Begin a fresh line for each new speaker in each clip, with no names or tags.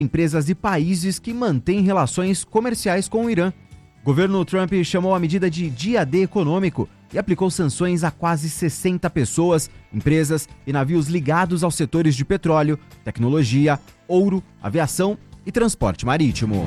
empresas e países que mantêm relações comerciais com o Irã. O governo Trump chamou a medida de dia D econômico e aplicou sanções a quase 60 pessoas, empresas e navios ligados aos setores de petróleo, tecnologia, ouro, aviação e transporte marítimo.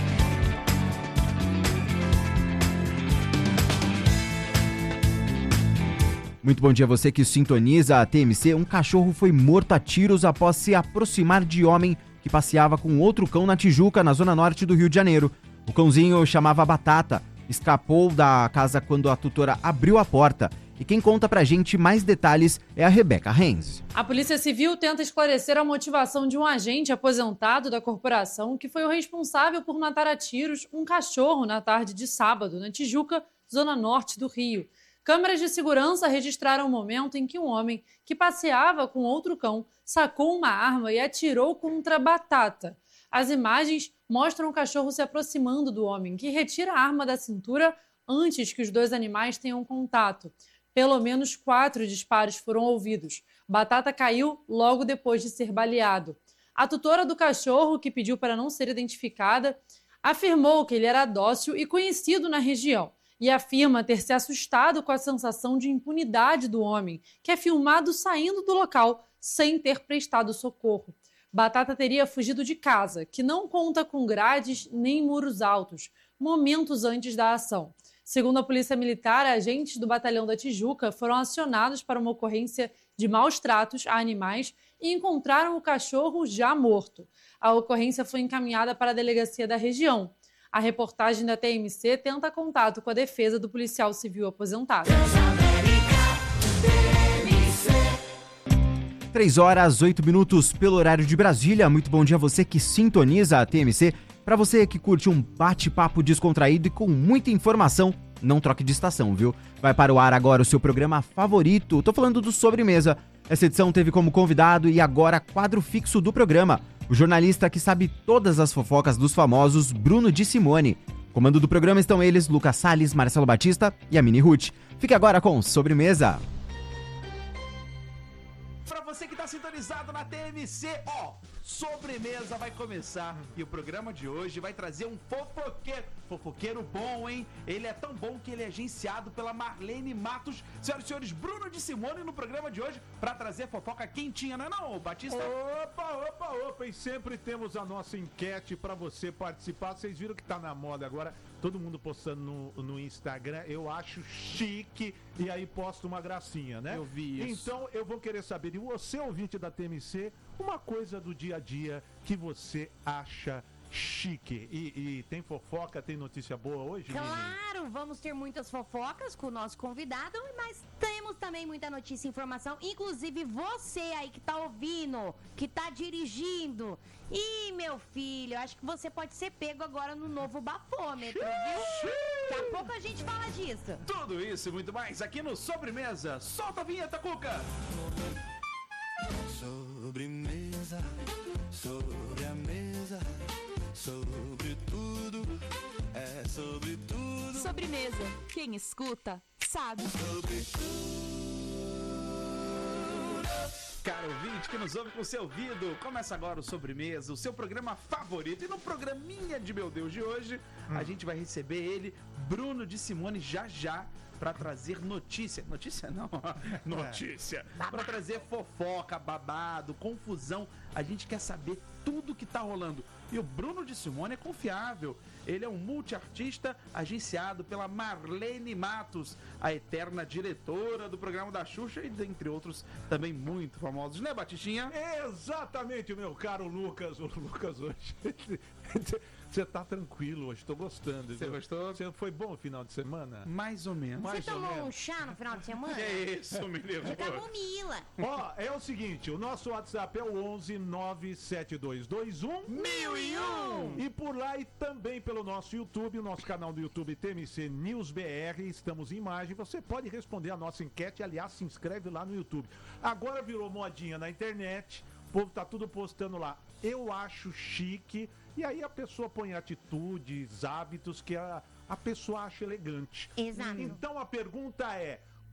Muito bom dia a você que sintoniza a TMC. Um cachorro foi morto a tiros após se aproximar de homem que passeava com outro cão na Tijuca, na zona norte do Rio de Janeiro. O cãozinho chamava Batata, escapou da casa quando a tutora abriu a porta. E quem conta pra gente mais detalhes é a Rebeca Renz.
A Polícia Civil tenta esclarecer a motivação de um agente aposentado da corporação que foi o responsável por matar a tiros um cachorro na tarde de sábado, na Tijuca, zona norte do Rio. Câmeras de segurança registraram o momento em que um homem que passeava com outro cão sacou uma arma e atirou contra Batata. As imagens mostram o cachorro se aproximando do homem, que retira a arma da cintura antes que os dois animais tenham contato. Pelo menos 4 disparos foram ouvidos. Batata caiu logo depois de ser baleado. A tutora do cachorro, que pediu para não ser identificada, afirmou que ele era dócil e conhecido na região e afirma ter se assustado com a sensação de impunidade do homem, que é filmado saindo do local sem ter prestado socorro. Batata teria fugido de casa, que não conta com grades nem muros altos, momentos antes da ação. Segundo a Polícia Militar, agentes do Batalhão da Tijuca foram acionados para uma ocorrência de maus tratos a animais e encontraram o cachorro já morto. A ocorrência foi encaminhada para a delegacia da região. A reportagem da TMC tenta contato com a defesa do policial civil aposentado.
3h08 pelo horário de Brasília. Muito bom dia a você que sintoniza a TMC. Para você que curte um bate-papo descontraído e com muita informação, não troque de estação, viu? Vai para o ar agora o seu programa favorito. Tô falando do Sobremesa. Essa edição teve como convidado e agora quadro fixo do programa, o jornalista que sabe todas as fofocas dos famosos, Bruno de Simone. Comando do programa estão eles, Lucas Salles, Marcelo Batista e a Mini Ruth. Fique agora com Sobremesa.
Você que tá sintonizado na TMC, Sobremesa vai começar e o programa de hoje vai trazer um fofoqueiro bom, hein? Ele é tão bom que ele é agenciado pela Marlene Matos. Senhoras e senhores, Bruno de Simone no programa de hoje pra trazer fofoca quentinha, não é não, Batista?
Opa, e sempre temos a nossa enquete pra você participar. Vocês viram que tá na moda agora, todo mundo postando no Instagram, eu acho chique, e aí posta uma gracinha, né?
Eu vi isso.
Então eu vou querer saber de você, ouvinte da TMC, uma coisa do dia a dia que você acha chique. E tem fofoca, tem notícia boa hoje,
Claro, menino? Vamos ter muitas fofocas com o nosso convidado, mas temos também muita notícia e informação, inclusive você aí que tá ouvindo, que tá dirigindo. Ih, meu filho, acho que você pode ser pego agora no novo bafômetro, viu? Daqui a pouco a gente fala disso.
Tudo isso e muito mais aqui no Sobremesa. Solta a vinheta, Cuca!
Sobremesa, sobre a mesa, sobre tudo, é sobre tudo.
Sobremesa, quem escuta, sabe.
Sobre tudo.
Caro ouvinte que nos ouve com o seu ouvido, começa agora o Sobremesa, o seu programa favorito. E no programinha de meu Deus de hoje, a gente vai receber ele, Bruno de Simone, já para trazer notícia. Notícia não, notícia. Para trazer fofoca, babado, confusão. A gente quer saber tudo que tá rolando. E o Bruno de Simone é confiável. Ele é um multiartista agenciado pela Marlene Matos, a eterna diretora do programa da Xuxa e dentre outros também muito famosos, né, Batistinha?
Exatamente, meu caro Lucas. O Lucas hoje... Você tá tranquilo hoje, tô gostando.
Você gostou?
Foi bom o final de semana?
Mais ou menos.
Você tomou um chá no final de semana?
É isso, menino.
Muita camomila.
É o seguinte, o nosso WhatsApp é o 11-97221-1001. E por lá e também pelo nosso YouTube, o nosso canal do YouTube TMC News BR, estamos em imagem. Você pode responder a nossa enquete, aliás, se inscreve lá no YouTube. Agora virou modinha na internet, o povo tá tudo postando lá. Eu acho chique. E aí a pessoa põe atitudes, hábitos que a pessoa acha elegante.
Exato.
Então a pergunta é,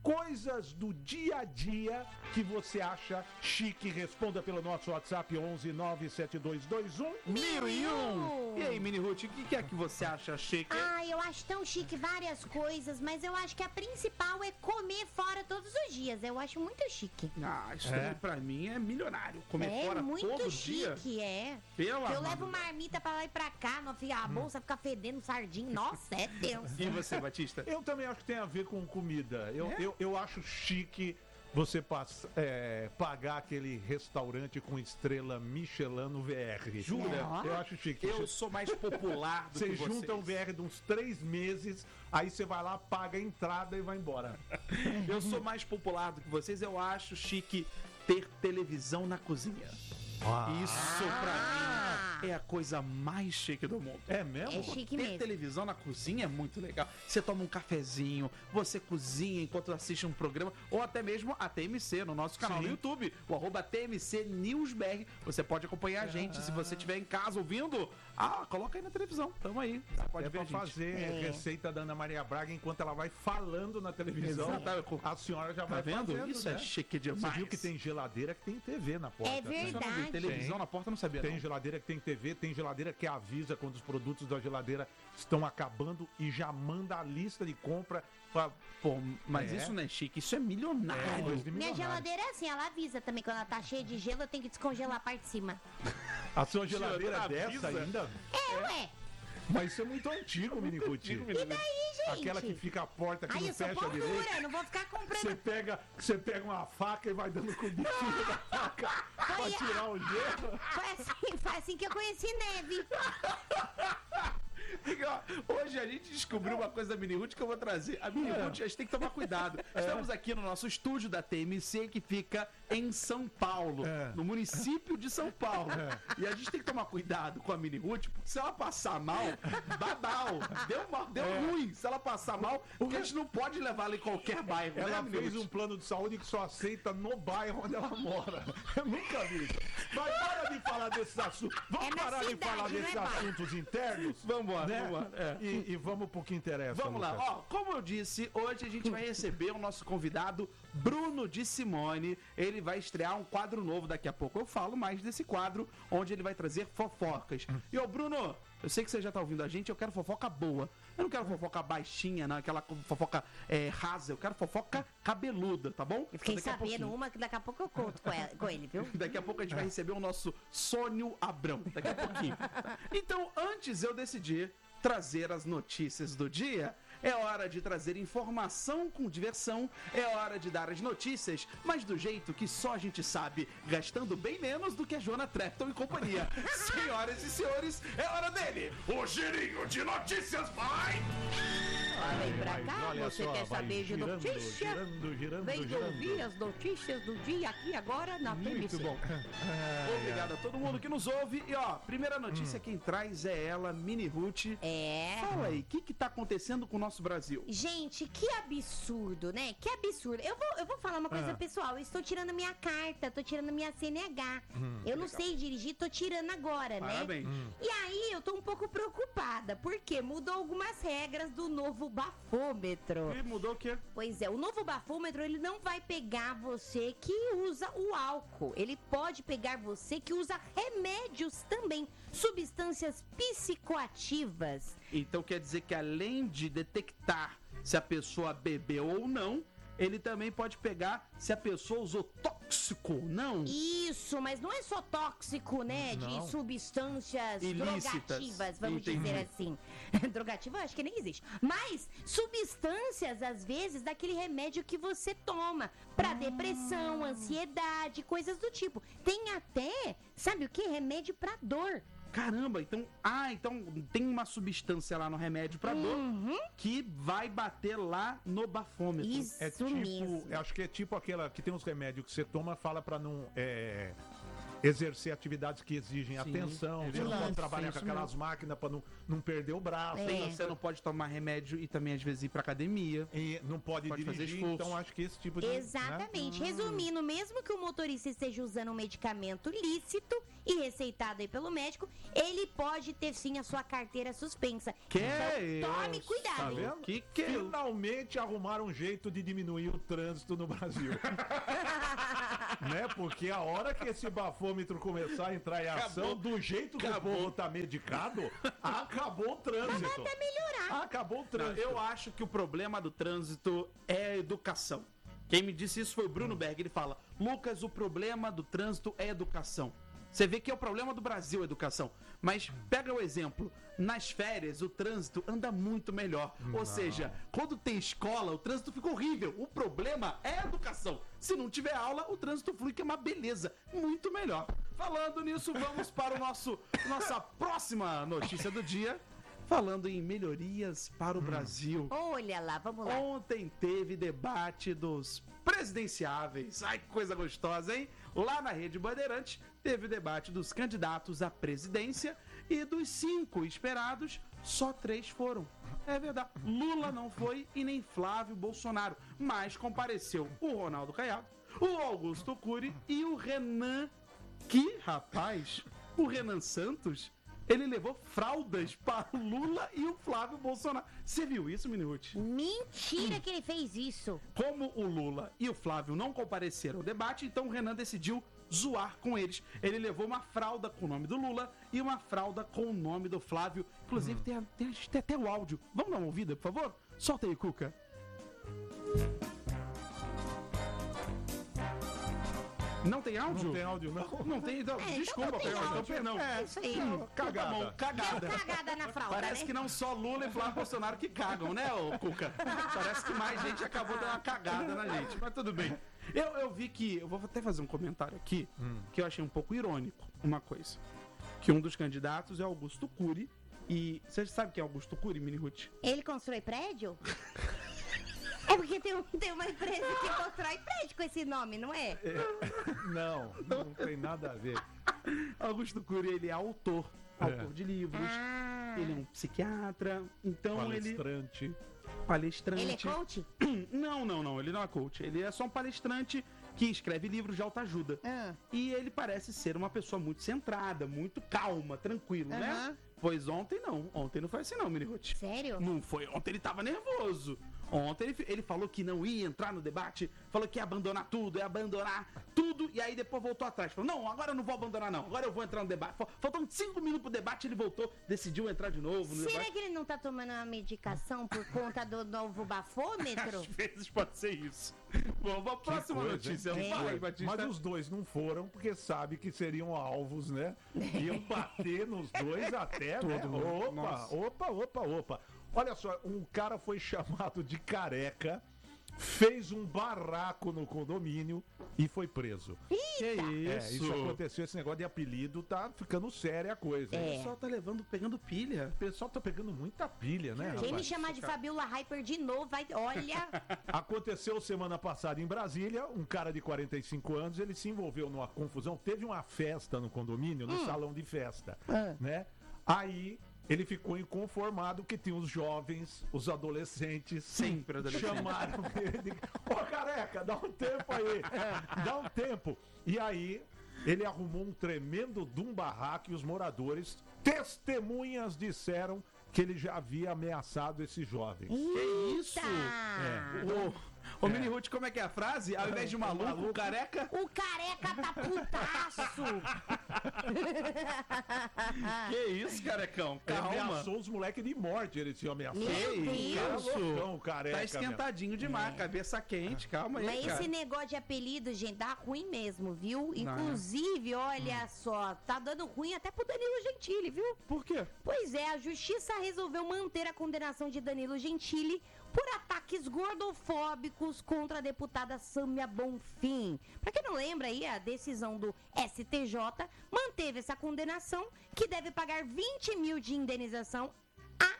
coisas do dia a dia que você acha chique. Responda pelo nosso WhatsApp 11 97221
1001. E aí, Mini Ruth, o que é que você acha chique?
Ah, eu acho tão chique várias coisas, mas eu acho que a principal é comer fora todos os dias. Eu acho muito chique.
Ah, isso aí pra mim é milionário. Comer
É
fora
muito
todo dia.
chique, é.
Pelo
Eu
amor
levo
de Deus.
marmita pra lá e pra cá, a bolsa fica fedendo sardinha. Nossa, é tenso.
E você, Batista?
Eu também acho que tem a ver com comida. Eu acho chique você pagar aquele restaurante com estrela Michelin no VR.
Jura?
Eu acho chique.
Eu sou mais popular do que
Você
vocês.
junta um VR de uns 3 meses, aí você vai lá, paga a entrada e vai embora.
Eu sou mais popular do que vocês. Eu acho chique ter televisão na cozinha. Isso pra mim é a coisa mais chique do mundo.
É mesmo?
É chique
Ter
mesmo.
televisão na cozinha é muito legal. Você toma um cafezinho, você cozinha enquanto assiste um programa, ou até mesmo a TMC no nosso canal
Sim.
no YouTube, o @TMC NewsBR. Você pode acompanhar a gente. Se você estiver em casa ouvindo, coloca aí na televisão. Tamo aí. Você pode
É
ver
pra
a gente.
fazer receita da Ana Maria Braga enquanto ela vai falando na televisão.
Exatamente.
A senhora já
Tá
vai
vendo?
fazendo,
Isso
né?
é chique
Você
demais.
viu que tem geladeira que tem TV na porta.
É
né?
verdade.
Televisão
Tem.
na porta, eu não sabia.
Tem
não.
geladeira que tem TV, tem geladeira que avisa quando os produtos da geladeira estão acabando e já manda a lista de compra pra...
Pô, mas
É.
isso não é chique, isso é milionário.
coisa de
Minha
milionário.
geladeira é assim, ela avisa também. Quando ela tá cheia de gelo, eu tenho que descongelar a parte de cima.
A sua geladeira
Geladeira
dessa
avisa?
ainda?
Ué.
Mas isso é muito antigo, Mini Ruth.
E daí, gente?
Aquela que fica a porta que
Aí
não
eu sou
fecha direito.
porcura, não vou ficar comprando.
Você pega uma faca e vai dando com o biquinho da faca pra
Foi-
tirar o gelo.
Foi assim que eu conheci neve.
Hoje a gente descobriu uma coisa da Mini Ruth que eu vou trazer. A Mini Ruth, a gente tem que tomar cuidado. Estamos aqui no nosso estúdio da TMC, que fica em São Paulo, no município de São Paulo. E a gente tem que tomar cuidado com a Mini Ruth, porque se ela passar mal, babau. Deu ruim. Se ela passar mal, porque a gente não pode levar ela em qualquer bairro,
Ela
né, Mini
fez
Ruth?
um plano de saúde que só aceita no bairro onde ela mora. Eu nunca vi isso. Mas para de falar desses assuntos. Vamos
É na
parar de
cidade,
falar
não é
desses
bairro.
assuntos internos?
Vambora,
né?
vambora. É.
E vamos pro que interessa.
Vamos lá,
Lucas.
ó, como eu disse, hoje a gente vai receber o nosso convidado Bruno de Simone. Ele vai estrear um quadro novo daqui a pouco. Eu falo mais desse quadro, onde ele vai trazer fofocas. E ô Bruno, eu sei que você já tá ouvindo a gente, eu quero fofoca boa. Eu não quero fofoca baixinha, não, aquela fofoca rasa, eu quero fofoca cabeluda, tá bom?
Eu fiquei
Daqui a
sabendo
pouquinho.
uma que daqui a pouco eu conto com ele, viu?
Daqui a pouco a gente vai receber o nosso Sônio Abrão. Daqui a pouquinho. Então, antes eu decidi trazer as notícias do dia. É hora de trazer informação com diversão. É hora de dar as notícias, mas do jeito que só a gente sabe, gastando bem menos do que a Joana Trepton e companhia. Senhoras e senhores, é hora dele, o girinho de notícias, vai!
Vem pra cá,
Olha
você
só,
quer
vai
saber de
girando,
notícia?
girando,
Vem
girando.
ouvir as notícias do dia aqui agora na
Muito
TMC.
bom. Obrigado a todo mundo que nos ouve. E ó, primeira notícia quem traz é ela, Mini Ruth.
É.
Fala aí, o que tá acontecendo com o nosso Brasil?
Gente, que absurdo, né? Que absurdo. Eu vou falar uma coisa pessoal. Eu estou tirando minha carta, tô tirando minha CNH. Eu não sei dirigir, tô tirando agora, né?
Parabéns.
E aí, eu tô um pouco preocupada, porque mudou algumas regras do novo bafômetro.
E mudou o quê?
Pois é, o novo bafômetro, ele não vai pegar você que usa o álcool. Ele pode pegar você que usa remédios também, substâncias psicoativas.
Então quer dizer que além de detectar se a pessoa bebeu ou não, ele também pode pegar se a pessoa usou tóxico, não?
Isso, mas não é só tóxico, né?
Não.
De substâncias
Ilícitas.
drogativas, vamos
Entendi.
dizer assim. Drogativa eu acho que nem existe. Mas substâncias, às vezes, daquele remédio que você toma pra depressão, ansiedade, coisas do tipo. Tem até, sabe o que? Remédio pra dor.
Caramba, então tem uma substância lá no remédio pra dor que vai bater lá no bafômetro.
Isso
É tipo,
mesmo.
eu acho que é tipo aquela que tem uns remédios que você toma, fala pra não exercer atividades que exigem
Sim,
atenção,
é
você não
verdade.
pode trabalhar
Sim,
com
isso
aquelas máquinas para não perder o braço.
É.
Você não pode tomar remédio e também às vezes ir pra academia.
E não pode
Pode fazer
dirigir,
esforço.
então acho que esse tipo de...
Exatamente. Resumindo, mesmo que o motorista esteja usando um medicamento lícito e receitado aí pelo médico, ele pode ter sim a sua carteira suspensa.
Que
então, tome
isso?
cuidado.
Tá
hein?
vendo?
Que é?
Finalmente arrumaram um jeito de diminuir o trânsito no Brasil. Né? Porque a hora que esse bafômetro começar a entrar em ação, do jeito que o povo tá medicado, acabou o trânsito.
Vai até melhorar.
Acabou o
Não,
trânsito.
eu acho que o problema do trânsito é a educação. Quem me disse isso foi o Bruno Berg. Ele fala: Lucas, o problema do trânsito é a educação. Você vê que é o problema do Brasil, a educação. Mas pega o exemplo. Nas férias, o trânsito anda muito melhor. Ou seja, quando tem escola, o trânsito fica horrível. O problema é a educação. Se não tiver aula, o trânsito flui, que é uma beleza. Muito melhor. Falando nisso, vamos para nossa próxima notícia do dia. Falando em melhorias para o Brasil.
Olha lá, vamos lá.
Ontem teve debate dos presidenciáveis. Ai, que coisa gostosa, hein? Lá na Rede Bandeirantes, teve o debate dos candidatos à presidência e dos 5 esperados, só 3 foram. É verdade. Lula não foi e nem Flávio Bolsonaro, mas compareceu o Ronaldo Caiado, o Augusto Cury e o Renan, que, rapaz, o Renan Santos, ele levou fraldas para o Lula e o Flávio Bolsonaro. Você viu isso, Minuti?
Mentira que ele fez isso.
Como o Lula e o Flávio não compareceram ao debate, então o Renan decidiu zoar com eles. Ele levou uma fralda com o nome do Lula e uma fralda com o nome do Flávio. Inclusive, tem até o áudio. Vamos dar uma ouvida, por favor? Solta aí, Cuca. Não tem áudio?
Não tem áudio, não?
Não tem, então,
então
desculpa,
não tem
então
áudio.
perdão.
É isso aí.
Cagada.
Tá bom, cagada.
Deu cagada na fralda,
Parece
né?
que não só Lula e Flávio Bolsonaro que cagam, né, ô Cuca? Parece que mais gente acabou dando uma cagada na gente, mas tudo bem. Eu vi que, eu vou até fazer um comentário aqui, que eu achei um pouco irônico, uma coisa. Que um dos candidatos é Augusto Cury, e você sabe quem é Augusto Cury, Mini Ruth?
Ele constrói prédio? É porque tem uma empresa que constrói prédio com esse nome, não é?
Não tem nada a ver.
Augusto Cury, ele é autor de livros, ele é um psiquiatra, então palestrante.
Ele é coach?
Não, ele não é coach. Ele é só um palestrante que escreve livros de autoajuda. E ele parece ser uma pessoa muito centrada, muito calma, tranquilo, né? Pois ontem não foi assim não, Mini Ruth.
Sério?
Não foi, ontem ele tava nervoso. Ontem ele falou que não ia entrar no debate, falou que ia abandonar tudo, e aí depois voltou atrás. Falou, não, agora eu não vou abandonar não, agora eu vou entrar no debate. Faltam 5 minutos pro debate, ele voltou, decidiu entrar de novo no
Será
debate.
que ele não tá tomando uma medicação por conta do novo bafômetro?
Às vezes pode ser isso. Vamos pra próxima
coisa,
notícia.
hein?
Vai, Batista.
Mas os dois não foram porque sabe que seriam alvos, né? Iam bater nos dois até, né? Opa. Olha só, um cara foi chamado de careca, fez um barraco no condomínio e foi preso.
Que
Isso aconteceu, esse negócio de apelido tá ficando séria a coisa.
O pessoal tá pegando pilha.
O pessoal tá pegando muita pilha, né,
Quem me
rapaz?
chamar de Fabiola Hyper de novo, olha...
Aconteceu semana passada em Brasília, um cara de 45 anos, ele se envolveu numa confusão, teve uma festa no condomínio, no salão de festa, né? Aí ele ficou inconformado que tinha os jovens, os adolescentes,
Sempre adolescente.
chamaram ele de... Ô, careca, dá um tempo aí, dá um tempo. E aí ele arrumou um tremendo de um barraco e os moradores, testemunhas, disseram que ele já havia ameaçado esses jovens.
Que isso? Ô, Mini Ruth, como é que é a frase? Ao invés de maluco, o careca...
O careca tá putaço!
Que isso, carecão?
Ele
Calma.
ameaçou os moleques de morte, ele tinha ameaçado.
Meu
Que
Deus!
isso?
Loucão, careca,
Tá esquentadinho demais, cabeça quente, calma aí,
Mas
cara.
esse negócio de apelido, gente, dá ruim mesmo, viu? Inclusive, olha só, tá dando ruim até pro Danilo Gentili, viu?
Por quê?
Pois é, a justiça resolveu manter a condenação de Danilo Gentili por ataques gordofóbicos contra a deputada Sâmia Bonfim. Pra quem não lembra aí, a decisão do STJ manteve essa condenação, que deve pagar 20 mil de indenização a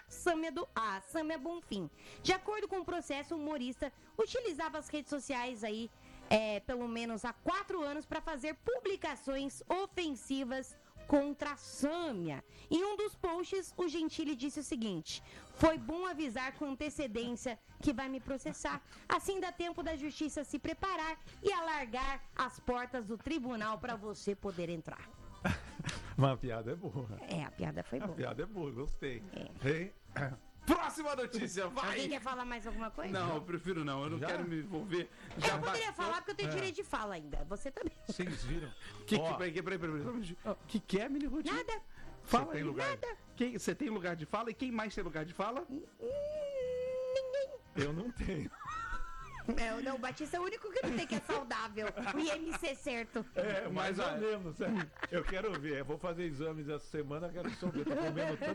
Sâmia Bonfim. De acordo com o processo, o humorista utilizava as redes sociais aí pelo menos há 4 anos para fazer publicações ofensivas contra a Sâmia. Em um dos posts, o Gentili disse o seguinte: foi bom avisar com antecedência que vai me processar. Assim dá tempo da justiça se preparar e alargar as portas do tribunal para você poder entrar.
Mas a piada é boa.
A piada foi
A
boa.
piada é boa, gostei. Hein?
Próxima notícia, vai!
Alguém quer falar mais alguma coisa?
Não, eu prefiro não, eu não
Já?
quero me envolver.
Eu poderia falar porque eu tenho direito de fala ainda. Você também.
Vocês viram?
Peraí. Que é, Mini Ruth?
Nada.
Fala
Você tem
aí.
lugar?
Nada.
Você tem lugar de fala? E quem mais tem lugar de fala?
Eu não tenho.
Não, o Batista é o único que não tem, que é saudável. O IMC certo.
Mais ou menos. Eu quero ver. Eu vou fazer exames essa semana, quero saber. Tô comendo tanto.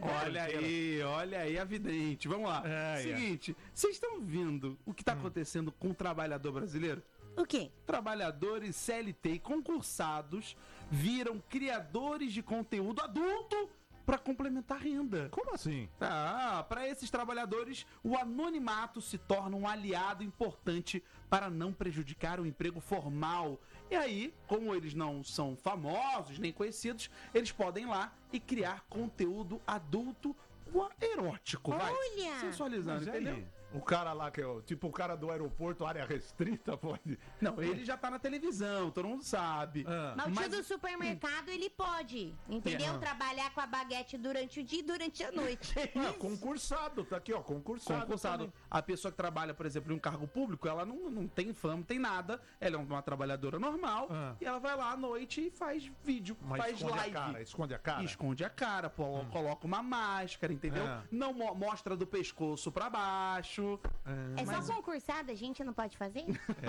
Olha aí a vidente. Vamos lá. Seguinte, vocês estão vendo o que está acontecendo com o trabalhador brasileiro?
O quê?
Trabalhadores CLT e concursados viram criadores de conteúdo adulto para complementar a renda.
Como assim?
Para esses trabalhadores, o anonimato se torna um aliado importante para não prejudicar o emprego formal. E aí, como eles não são famosos nem conhecidos, eles podem ir lá e criar conteúdo adulto erótico, vai.
Olha!
Sensualizando,
Mas
entendeu?
aí, o cara lá que é tipo o cara do aeroporto, área restrita, pode.
Não, ele já tá na televisão, todo mundo sabe.
Mas o tio do supermercado, ele pode, entendeu? Trabalhar com a baguete durante o dia e durante a noite.
Concursado, tá aqui, ó, concursado.
Concursado. A pessoa que trabalha, por exemplo, em um cargo público, ela não tem fama, não tem nada. Ela é uma trabalhadora normal e ela vai lá à noite e faz vídeo,
Mas
faz
esconde
live.
a cara, esconde a cara.
Esconde a cara, coloca uma máscara, entendeu? Não mostra do pescoço pra baixo.
Só concursada, a gente não pode fazer?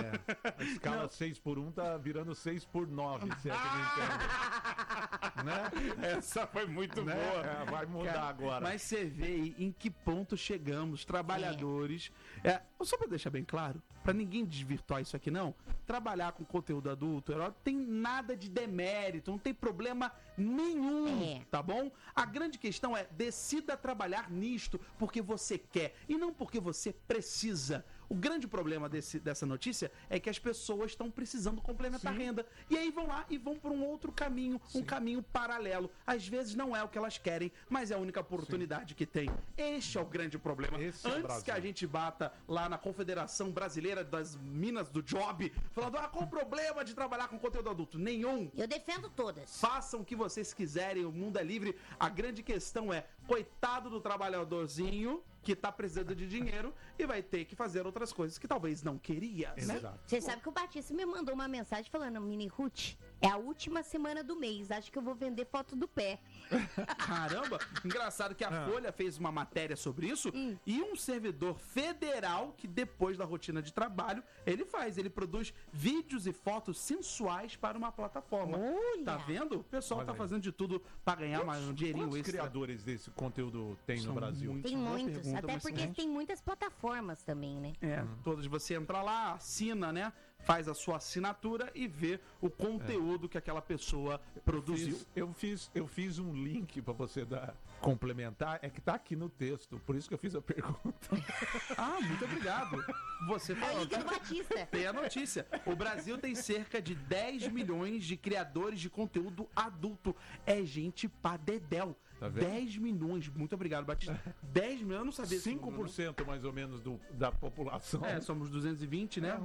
A escala 6x1 tá virando 6x9, se é que não entende. Né?
Essa foi muito
Né?
boa.
Vai mudar
Cara,
agora.
Mas você vê aí em que ponto chegamos, trabalhadores. Só pra deixar bem claro, pra ninguém desvirtuar isso aqui não, trabalhar com conteúdo adulto não tem nada de demérito, não tem problema nenhum, tá bom? A grande questão é, decida trabalhar nisto porque você quer e não porque você precisa. O grande problema dessa notícia é que as pessoas estão precisando complementar a renda. E aí vão lá e vão por um outro caminho, um caminho paralelo. Às vezes não é o que elas querem, mas é a única oportunidade que tem. Este é o grande problema.
Esse é o
Antes
Brasil.
que a gente bata lá na Confederação Brasileira das Minas do Job, falando, qual o problema de trabalhar com conteúdo adulto? Nenhum.
Eu defendo todas.
Façam o que vocês quiserem, o mundo é livre. A grande questão é, coitado do trabalhadorzinho que tá precisando de dinheiro e vai ter que fazer outras coisas que talvez não queria, né?
Exato.
Você sabe que o Batista me mandou uma mensagem falando: Mini Ruth, é a última semana do mês, acho que eu vou vender foto do pé.
Caramba! Engraçado que a Folha fez uma matéria sobre isso e um servidor federal que depois da rotina de trabalho, ele produz vídeos e fotos sensuais para uma plataforma.
Olha!
Tá vendo? O pessoal
Olha
tá
aí.
fazendo de tudo para ganhar um dinheirinho
Quantos
extra.
criadores desse conteúdo tem
São
no Brasil?
muitos.
Tem
Boa
muitos,
pergunta,
até
mas
porque
são-
tem muitas plataformas também, né?
Todas você entra lá, assina, né? Faz a sua assinatura e vê o conteúdo que aquela pessoa produziu.
Eu fiz um link pra você complementar, é que tá aqui no texto, por isso que eu fiz a pergunta.
Muito obrigado. Você
É o
falou.
link do Batista.
Tem a notícia. O Brasil tem cerca de 10 milhões de criadores de conteúdo adulto. É gente pra dedéu.
Tá vendo?
10 milhões. Muito obrigado, Batista. 10 milhões, eu não sabia. esse número,
5% mais ou menos da população.
não. Somos 220, né?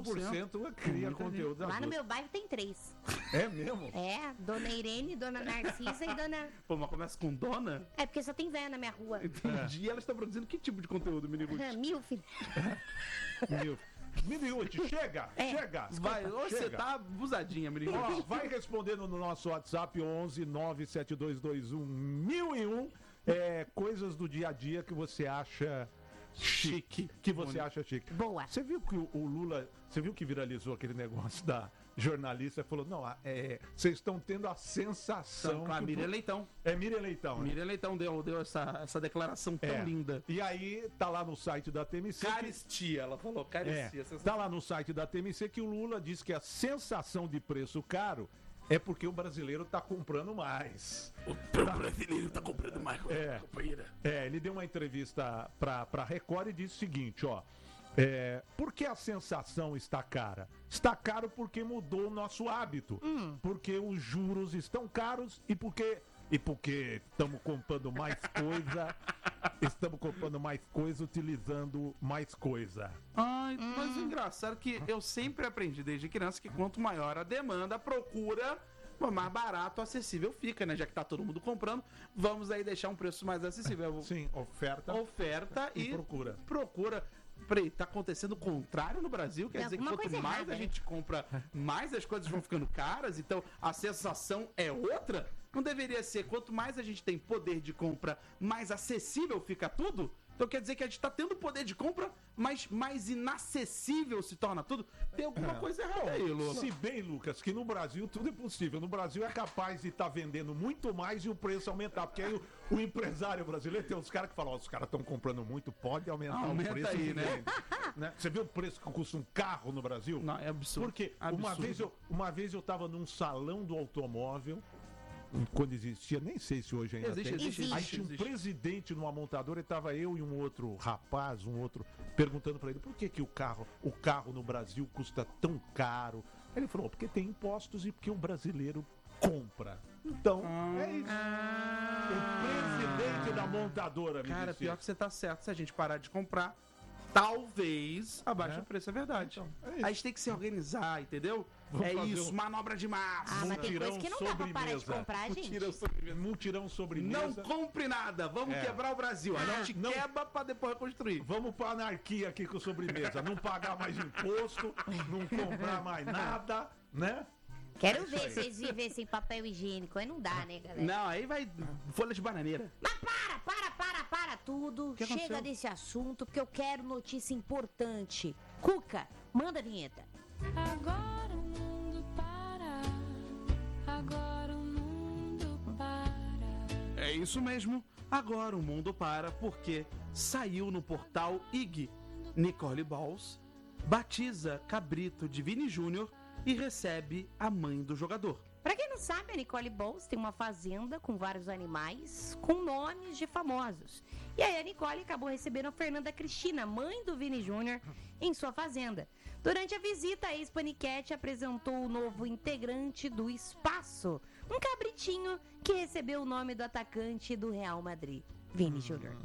5% cria
Muita
conteúdo
Lá no
adulto.
meu bairro tem 3.
É mesmo?
Dona Irene, Dona Narcisa e Dona...
Pô, mas começa com dona?
É porque só tem véia na minha rua.
Entendi. E ela está produzindo que tipo de conteúdo, Mini Ruth?
Mil, filho.
Miniúti, chega! Chega!
Vai, hoje você
chega.
tá abusadinha, Mini Ruth.
Ó, vai respondendo no nosso WhatsApp 11 97221 1001 coisas do dia a dia que você acha chique. Que você acha chique.
Boa.
Você viu que o Lula, você viu que viralizou aquele negócio da jornalista, falou, não, vocês estão tendo a sensação...
Com a
que o-
Miriam Leitão.
É Miriam Leitão, né?
Miriam Leitão deu essa declaração tão linda.
E aí, tá lá no site da TMC...
Caristia, ela falou, caristia.
Tá lá no site da TMC que o Lula diz que a sensação de preço caro é porque o brasileiro tá comprando mais.
O brasileiro tá comprando mais, companheira.
Ele deu uma entrevista pra Record e disse o seguinte, ó. Por que a sensação está cara? Está caro porque mudou o nosso hábito. Porque os juros estão caros e porque estamos comprando mais coisa. Estamos comprando mais coisa, utilizando mais coisa.
Ai, mas o engraçado é que eu sempre aprendi desde criança que quanto maior a demanda, a procura, mais barato, acessível fica, né? Já que tá todo mundo comprando, vamos aí deixar um preço mais acessível.
Sim, oferta
e
procura.
Peraí, tá acontecendo o contrário no Brasil? Quer dizer que quanto mais
errada,
a gente compra, mais as coisas vão ficando caras? Então a sensação é outra? Não deveria ser, quanto mais a gente tem poder de compra, mais acessível fica tudo? Então quer dizer que a gente tá tendo poder de compra, mas mais inacessível se torna tudo? Tem alguma coisa errada aí, Lula.
Se bem, Lucas, que no Brasil tudo é possível. No Brasil é capaz de estar vendendo muito mais e o preço aumentar. Porque aí o empresário brasileiro tem uns caras que falam, os caras estão comprando muito, pode aumentar
Aumenta
o preço.
aí,
né? Você viu o preço que custa um carro no Brasil?
Não, é absurdo.
Porque
absurdo.
uma vez eu tava num salão do automóvel, quando existia, nem sei se hoje ainda tem. Aí tinha um presidente numa montadora e tava eu e um outro rapaz, perguntando pra ele por que o carro no Brasil custa tão caro. Aí ele falou, porque tem impostos e porque o brasileiro compra. Então, é isso. O presidente da montadora me
Cara,
disse
pior
isso.
que você tá certo. Se a gente parar de comprar, talvez abaixe o preço, é verdade.
Então, é isso.
A gente tem que se organizar, entendeu?
Vamos
é
fazer
isso, manobra de massa.
Ah, mas tem coisa
Mutirão
que não dá pra parar de
sobremesa.
comprar, gente.
Mutirão sobremesa.
Não compre nada, vamos quebrar o Brasil. A gente quebra pra depois reconstruir.
Vamos pra anarquia aqui com sobremesa. Não pagar mais imposto, não comprar mais nada, né?
Quero ver vocês viverem sem papel higiênico. Aí não dá, né, galera?
Não, aí vai folha de bananeira.
Mas para tudo.
que
Chega
aconteceu?
desse assunto, porque eu quero notícia importante. Cuca, manda a vinheta.
Agora o mundo para. Agora o mundo para.
É isso mesmo. Agora o mundo para porque saiu no portal IG. Nicole Balls batiza cabrito de Vini Júnior e recebe a mãe do jogador.
Pra quem não sabe, a Nicole Balls tem uma fazenda com vários animais com nomes de famosos. E aí a Nicole acabou recebendo a Fernanda Cristina, mãe do Vini Júnior, em sua fazenda. Durante a visita, a ex-paniquete apresentou o novo integrante do Espaço, um cabritinho que recebeu o nome do atacante do Real Madrid, Vini Júnior.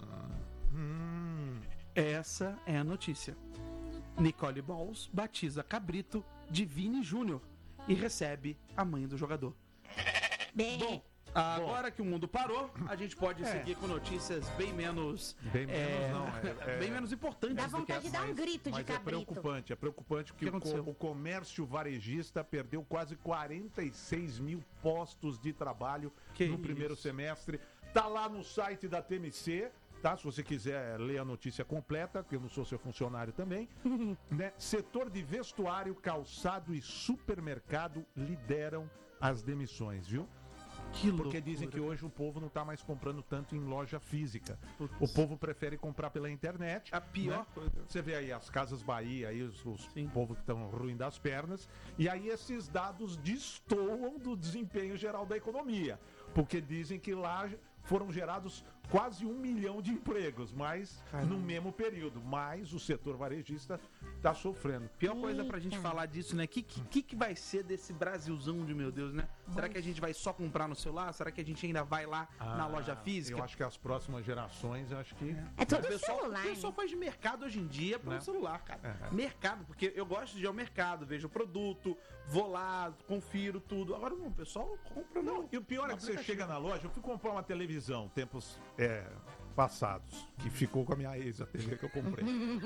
Essa é a notícia. Nicole Balls batiza cabrito de Vini Júnior e recebe a mãe do jogador. Bom, agora que o mundo parou, a gente pode seguir com notícias bem menos... bem menos importantes
Dá
do que
vontade de
essa.
dar um grito de
Mas
cabrito.
é preocupante porque
O que aconteceu?
o comércio varejista perdeu quase 46 mil postos de trabalho no primeiro semestre. Tá lá no site da TMC, tá? Se você quiser ler a notícia completa, porque eu não sou seu funcionário também, né? Setor de vestuário, calçado e supermercado lideram as demissões, viu?
Que
Porque
loucura.
dizem que hoje o povo não está mais comprando tanto em loja física.
Putz.
O povo prefere comprar pela internet.
A pior
né?
coisa.
Você vê aí as Casas Bahia, aí os
Sim.
povo que estão ruim das pernas. E aí esses dados destoam do desempenho geral da economia. Porque dizem que lá foram gerados quase 1 milhão de empregos, mas no mesmo período. Mas o setor varejista está sofrendo.
Pior coisa pra gente falar disso, né? Que vai ser desse Brasilzão de meu Deus, né? Será que a gente vai só comprar no celular? Será que a gente ainda vai lá na loja física?
Eu acho que as próximas gerações, acho que...
É tudo
O
celular,
pessoal
né?
faz de mercado hoje em dia pelo
Né?
celular, cara. Mercado, porque eu gosto de ir ao mercado, vejo o produto, vou lá, confiro tudo. Agora não, o pessoal compra não.
E o pior é que você chega na loja, eu fui comprar uma televisão, tempos passados, que ficou com a minha ex, a TV que eu comprei.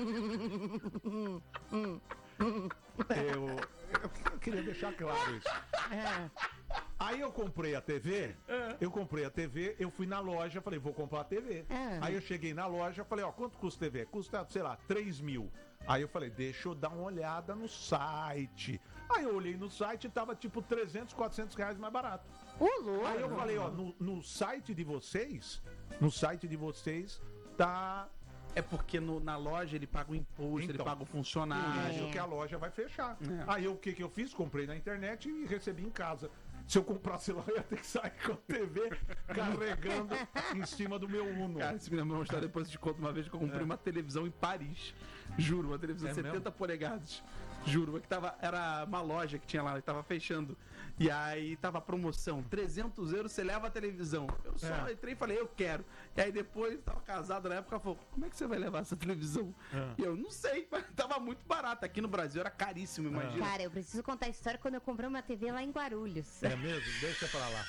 Eu queria deixar claro isso. Aí eu comprei a TV, eu fui na loja, falei, vou comprar a TV. Aí eu cheguei na loja, falei, ó, quanto custa a TV? Custa, sei lá, 3 mil. Aí eu falei, deixa eu dar uma olhada no site. Aí eu olhei no site e tava tipo 300, 400 reais mais barato. Aí eu falei, ó, no site de vocês tá...
É porque na loja ele paga o imposto, ele
Então,
paga o
Por
funcionário.
isso que a loja vai fechar. Aí o que eu fiz? Comprei na internet e recebi em casa. Se eu comprasse lá, eu ia ter que sair com a TV carregando em cima do meu Uno.
Cara, se me lembra uma história, depois eu te conto uma vez que eu comprei uma televisão em Paris. Juro, uma televisão de 70 polegadas. Juro, que era uma loja que tinha lá, que tava fechando. E aí tava a promoção, 300 euros, você leva a televisão. Eu só entrei e falei, eu quero. E aí depois, tava casado na época, falou, como é que você vai levar essa televisão? E eu, não sei, mas tava muito barato. Aqui no Brasil era caríssimo, imagina.
Cara, eu preciso contar a história quando eu comprei uma TV lá em Guarulhos.
É mesmo? Deixa pra lá.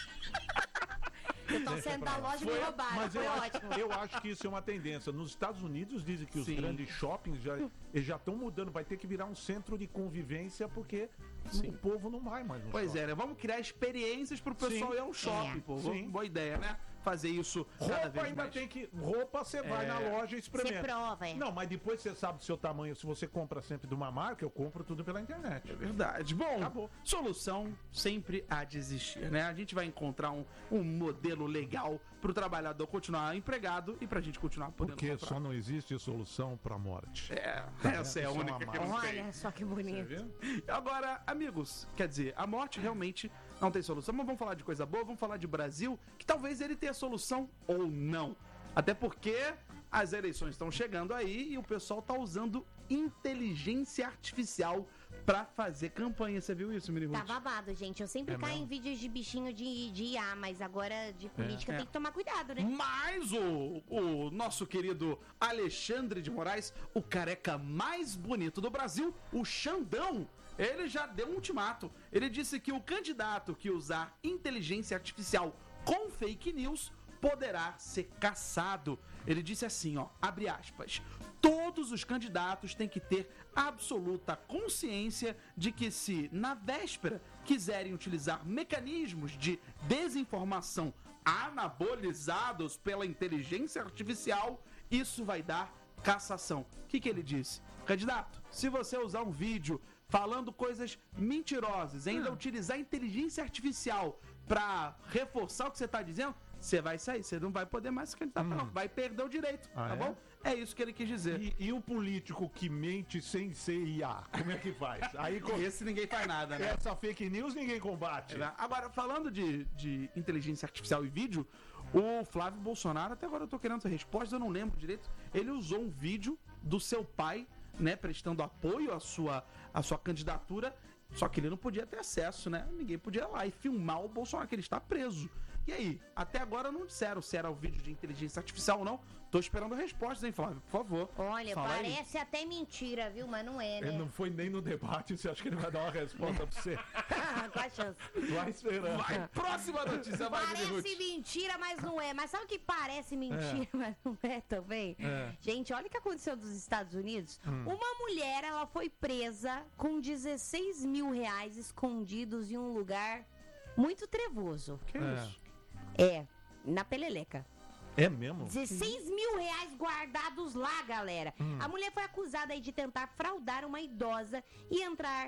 Eu tô saindo da loja e me roubaram,
Mas
foi ótimo.
eu acho que isso é uma tendência. Nos Estados Unidos dizem que os grandes shoppings já estão mudando. Vai ter que virar um centro de convivência porque o povo não vai mais no
Pois
shopping.
é, né? Vamos criar experiências pro pessoal ir ao shopping, pô.
Sim.
Boa ideia, né? Fazer isso cada
Roupa
vez
ainda
mais.
tem que... Roupa você vai na loja e experimenta.
Você prova,
Não, mas depois você sabe do seu tamanho. Se você compra sempre de uma marca, eu compro tudo pela internet.
É verdade. Bom,
Acabou.
solução sempre há de existir, né? A gente vai encontrar um modelo legal pro trabalhador continuar empregado e pra gente continuar podendo
Porque
comprar.
só não existe solução pra morte.
Essa é a
Isso é
única
uma
que não tem.
Olha só que bonito.
Agora, amigos, quer dizer, a morte realmente não tem solução, mas vamos falar de coisa boa, vamos falar de Brasil, que talvez ele tenha solução ou não. Até porque as eleições estão chegando aí e o pessoal tá usando inteligência artificial pra fazer campanha. Você viu isso, Miri Ruth?
Tá babado, gente. Eu sempre caio em vídeos de bichinho de IA, mas agora de política tem que tomar cuidado, né?
Mas o nosso querido Alexandre de Moraes, o careca mais bonito do Brasil, o Xandão, ele já deu um ultimato. Ele disse que o candidato que usar inteligência artificial com fake news poderá ser caçado. Ele disse assim, ó, abre aspas, todos os candidatos têm que ter absoluta consciência de que se, na véspera, quiserem utilizar mecanismos de desinformação anabolizados pela inteligência artificial, isso vai dar cassação. O que ele disse? Candidato, se você usar um vídeo falando coisas mentirosas, ainda utilizar inteligência artificial para reforçar o que você está dizendo, você vai sair, você não vai poder mais se candidatar, não. Vai perder o direito, tá bom? É isso que ele quis dizer.
E o político que mente sem ser IA, como é que faz? Aí
Esse ninguém faz nada, né?
essa fake news ninguém combate.
Agora, falando de inteligência artificial e vídeo, o Flávio Bolsonaro, até agora eu tô querendo essa resposta, eu não lembro direito, ele usou um vídeo do seu pai, né, prestando apoio à sua candidatura, só que ele não podia ter acesso, né? Ninguém podia ir lá e filmar o Bolsonaro, que ele está preso. E aí, até agora não disseram se era o vídeo de inteligência artificial ou não. Tô esperando a resposta, hein, Flávio? Por favor.
Olha,
Fala aí.
parece até mentira, viu? Mas não é, né?
Ele não foi nem no debate, você acha que ele vai dar uma resposta pra você?
Qual a chance?
Vai esperando.
Vai, próxima notícia, vai, Miri Ruth.
Parece mentira, mas não é. Mas sabe o que parece mentira, mas não é também? Gente, olha o que aconteceu nos Estados Unidos. Uma mulher, ela foi presa com 16 mil reais escondidos em um lugar muito trevoso.
Que isso?
Na Peleleca.
É mesmo?
16 mil reais guardados lá, galera. A mulher foi acusada aí de tentar fraudar uma idosa e entrar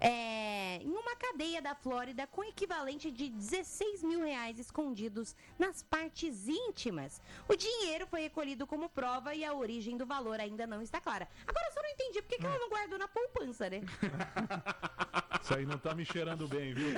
em uma cadeia da Flórida com equivalente de 16 mil reais escondidos nas partes íntimas. O dinheiro foi recolhido como prova e a origem do valor ainda não está clara. Agora eu só não entendi por que ela não guardou na poupança, né?
Isso aí não tá me cheirando bem, viu?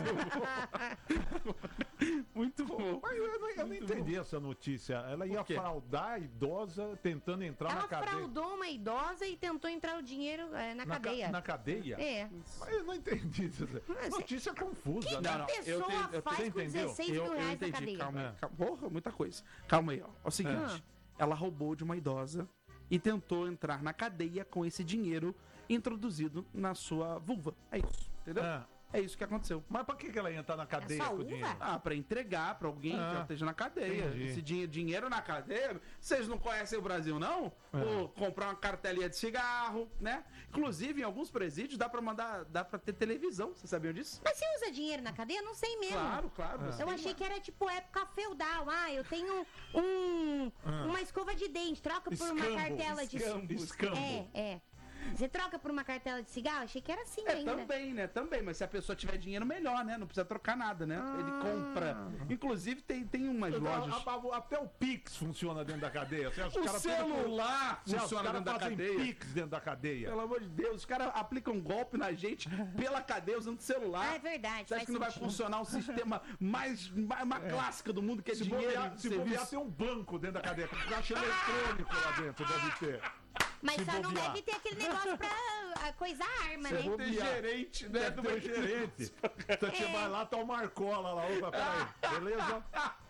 Muito bom.
Mas eu não entendi essa notícia. Ela ia fraudar a idosa tentando entrar
Ela
na cadeia.
fraudou uma idosa e tentou entrar o dinheiro na cadeia.
Na cadeia?
É.
Mas eu não entendi isso. Notícia confusa, né?
A pessoa faz com 16 mil reais na cadeia.
Calma aí. Porra, muita coisa. Calma aí, ó. É o seguinte, ela roubou de uma idosa e tentou entrar na cadeia com esse dinheiro introduzido na sua vulva. É isso, entendeu? É isso que aconteceu.
Mas pra que ela ia entrar na cadeia
só
com o
uva?
dinheiro?
Pra entregar pra alguém que ela esteja na cadeia.
Entendi.
Esse dinheiro na cadeia. Vocês não conhecem o Brasil, não? Ou comprar uma cartelinha de cigarro, né? Inclusive, em alguns presídios dá pra ter televisão. Vocês sabiam disso?
Mas você usa dinheiro na cadeia? Não sei mesmo.
Claro. você
Eu
tem
achei
uma-
que era tipo época feudal. Eu tenho uma escova de dente, troca por uma cartela de...
Escambo.
É. Você troca por uma cartela de cigarro? Achei que era assim
É,
ainda.
também, né? Também, mas se a pessoa tiver dinheiro, melhor, né? Não precisa trocar nada, né? Ele compra. Inclusive, tem umas lojas...
Até o Pix funciona dentro da cadeia. Você acha que
O
os caras
celular funciona dentro da
fazem
cadeia.
Pix dentro da cadeia.
Pelo amor de Deus, os caras aplicam golpe na gente pela cadeia usando celular.
Ah, é verdade,
Você acha
faz
que não vai
sentido.
funcionar um sistema mais clássica do mundo, que é
Se
dinheiro
bobear,
de
se bobear,
serviço?
tem um banco dentro da cadeia. Com caixa eletrônico lá dentro, deve ter.
Mas
Se
só não
bobear.
deve ter aquele negócio pra coisar a arma, né?
Tem gerente, né?
Deve ter gerente. Então você vai lá, tá o Marcola lá. Opa, peraí. Beleza?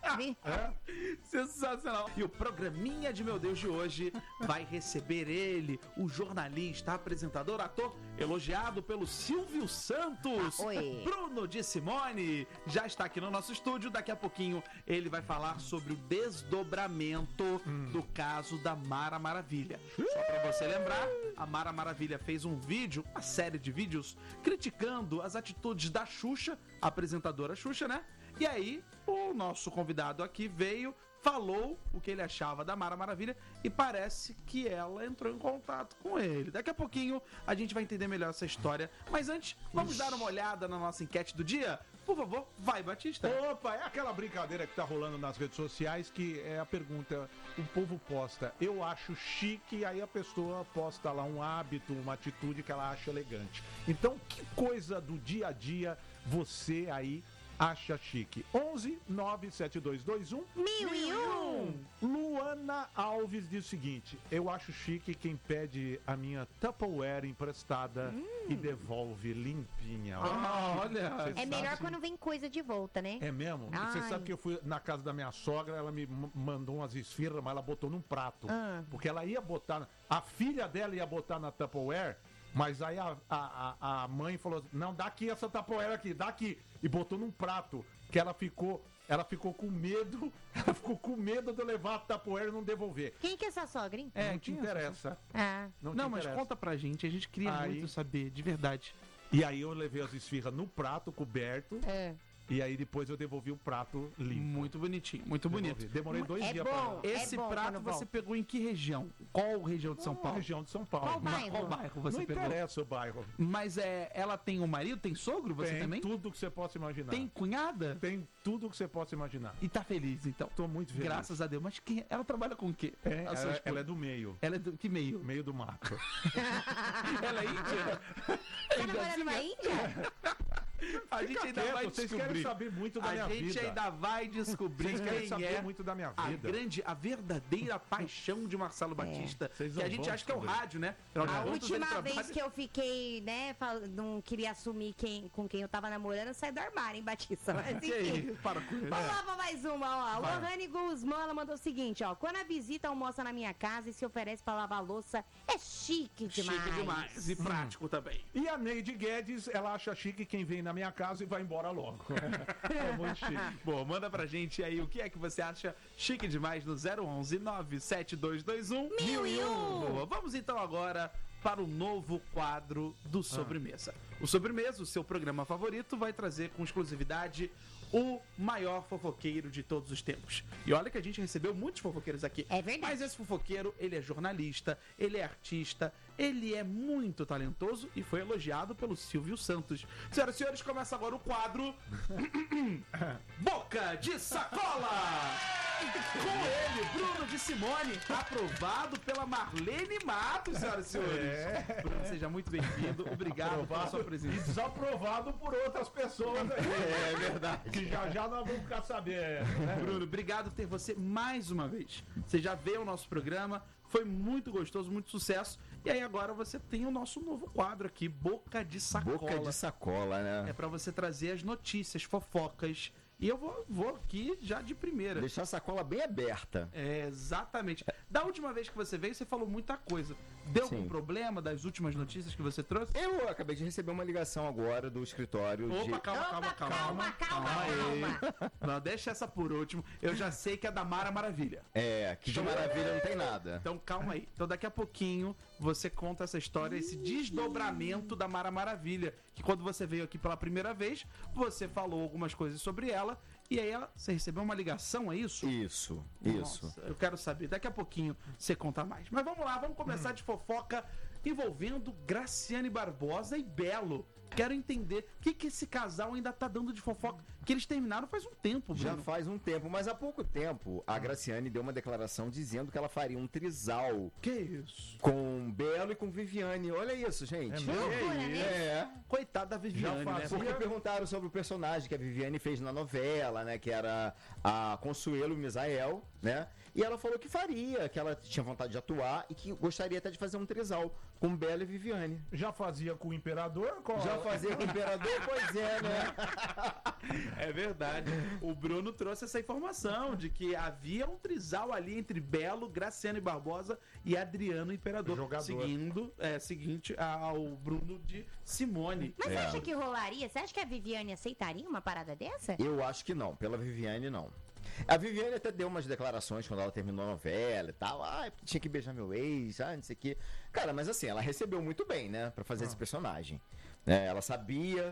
Sensacional. E o programinha de Meu Deus de hoje vai receber ele, o jornalista, apresentador, ator, elogiado pelo Silvio Santos.
Oi.
Bruno de Simone já está aqui no nosso estúdio. Daqui a pouquinho ele vai falar sobre o desdobramento do caso da Mara Maravilha. Só pra você lembrar, a Mara Maravilha fez um vídeo, uma série de vídeos, criticando as atitudes da Xuxa, a apresentadora Xuxa, né? E aí, o nosso convidado aqui veio, falou o que ele achava da Mara Maravilha e parece que ela entrou em contato com ele. Daqui a pouquinho a gente vai entender melhor essa história. Mas antes, vamos dar uma olhada na nossa enquete do dia? Por favor, vai, Batista.
Opa, é aquela brincadeira que tá rolando nas redes sociais, que é a pergunta, o povo posta, eu acho chique, aí a pessoa posta lá um hábito, uma atitude que ela acha elegante. Então, que coisa do dia a dia você aí acha chique? 11 97221
1001.
Luana Alves diz o seguinte: eu acho chique quem pede a minha Tupperware emprestada e devolve limpinha.
Olha.
Você
É
sabe-
melhor quando vem coisa de volta, né?
É mesmo? Você
Ai.
sabe que eu fui na casa da minha sogra, ela me mandou umas esfirras, mas ela botou num prato. Porque ela ia botar, a filha dela ia botar na Tupperware, mas aí a mãe falou, não, dá aqui essa Tupperware aqui, dá aqui. E botou num prato, que ela ficou com medo, de eu levar a Tupperware e não devolver.
Quem que é essa sogra, hein?
Não te interessa.
Ah.
Não,
Não,
te
mas
interessa.
conta pra gente, a gente queria
Aí-
muito saber, de verdade.
E aí eu levei as esfirras no prato coberto,
É.
e aí depois eu devolvi o prato limpo.
Muito bonitinho, muito bonito.
Demorei 2
É
dias
bom.
pra...
Esse
É bom
prato
quando
você
volta.
pegou em que região? Qual região de São
Na
Paulo?
região de São Paulo.
Qual bairro?
Qual bairro você
Não
pegou?
interessa o bairro.
Mas ela tem um marido, tem sogro, você
Tem
também?
tudo que você possa imaginar.
Tem cunhada?
Tem tudo que você possa imaginar.
E tá feliz, então.
Tô muito feliz.
Graças a Deus. Mas ela trabalha com o quê?
É,
A sua esposa.
ela é do meio.
Ela é do que meio?
Meio do mato.
Ela é índia?
Tá namorando uma índia?
A gente ainda vai
vocês
descobrir.
querem saber muito da minha
A gente
vida.
ainda vai descobrir
Vocês querem
quem
saber
é
muito da minha
a
vida.
a verdadeira paixão de Marcelo Batista.
Vocês
Que a
não
gente
vão
acha que é o
descobrir.
rádio, né? Afinal de
A
contas, ele
última
trabalha-
vez que eu fiquei, né, não queria assumir com quem eu tava namorando, eu saí do armário, hein, Batista? Mas
Que
enfim.
isso? Para com isso.
Vamos lá pra mais uma, ó. A
Vai.
Lohane Guzmán, ela mandou o seguinte, ó. Quando a visita almoça na minha casa e se oferece pra lavar a louça, é chique demais.
Chique demais. E prático também.
E a Neide Guedes, ela acha chique quem vem na minha casa e vai embora logo. É muito chique.
Bom, manda pra gente aí o que é que você acha chique demais no 011 97221
1001.
Boa, vamos então agora para o novo quadro do Sobremesa. O Sobremesa, o seu programa favorito, vai trazer com exclusividade o maior fofoqueiro de todos os tempos. E olha que a gente recebeu muitos fofoqueiros aqui.
É verdade.
Mas esse fofoqueiro, ele é jornalista, ele é artista, ele é muito talentoso e foi elogiado pelo Silvio Santos. Senhoras e senhores, começa agora o quadro Boca de Sacola! Com ele, Bruno de Simone, aprovado pela Marlene Matos, senhoras e senhores. Bruno, seja muito bem-vindo. Obrigado pela sua
E
presença.
desaprovado por outras pessoas aí.
É verdade.
Que já nós vamos ficar sabendo. Né?
Bruno, obrigado por ter você mais uma vez. Você já veio ao nosso programa, foi muito gostoso, muito sucesso. E aí agora você tem o nosso novo quadro aqui, Boca de Sacola.
Boca de sacola, né?
É pra você trazer as notícias, fofocas. E eu vou aqui já de primeira.
Deixar a sacola bem aberta.
É, exatamente. Da última vez que você veio, você falou muita coisa. Deu algum
Sim.
problema das últimas notícias que você trouxe?
Eu acabei de receber uma ligação agora do escritório
Opa,
de...
calma.
Calma.
Não, deixa essa por último. Eu já sei que é da Mara Maravilha.
É, que de maravilha não tem nada.
Então calma aí. Então daqui a pouquinho você conta essa história, esse desdobramento da Mara Maravilha. Que quando você veio aqui pela primeira vez, você falou algumas coisas sobre ela E aí você recebeu uma ligação, é isso?
Isso.
Nossa, eu quero saber. Daqui a pouquinho você conta mais. Mas vamos lá, vamos começar de fofoca envolvendo Graciane Barbosa e Belo. Quero entender o que esse casal ainda tá dando de fofoca. Que eles terminaram faz um tempo, Bruno.
Já faz um tempo, mas há pouco tempo a Graciane deu uma declaração dizendo que ela faria um trisal
Que isso?
com Belo e com Viviane. Olha isso, gente.
Coitada da Viviane,
Já
né?
fazia.
Porque perguntaram sobre o personagem que a Viviane fez na novela, né? Que era a Consuelo Misael, né? E ela falou que faria, que ela tinha vontade de atuar e que gostaria até de fazer um trisal com Belo e Viviane.
Já fazia com o Imperador?
Já fazia com o Imperador? Pois é, né?
É verdade. O Bruno trouxe essa informação de que havia um trisal ali entre Belo, Graciane Barbosa e Adriano Imperador.
Jogador.
Seguinte ao Bruno de Simone.
Mas você acha que rolaria? Você acha que a Viviane aceitaria uma parada dessa?
Eu acho que não, pela Viviane não. A Viviane até deu umas declarações quando ela terminou a novela e tal. Ah, tinha que beijar meu ex, não sei o que. Cara, mas assim, ela recebeu muito bem, né? Pra fazer esse personagem. Ela sabia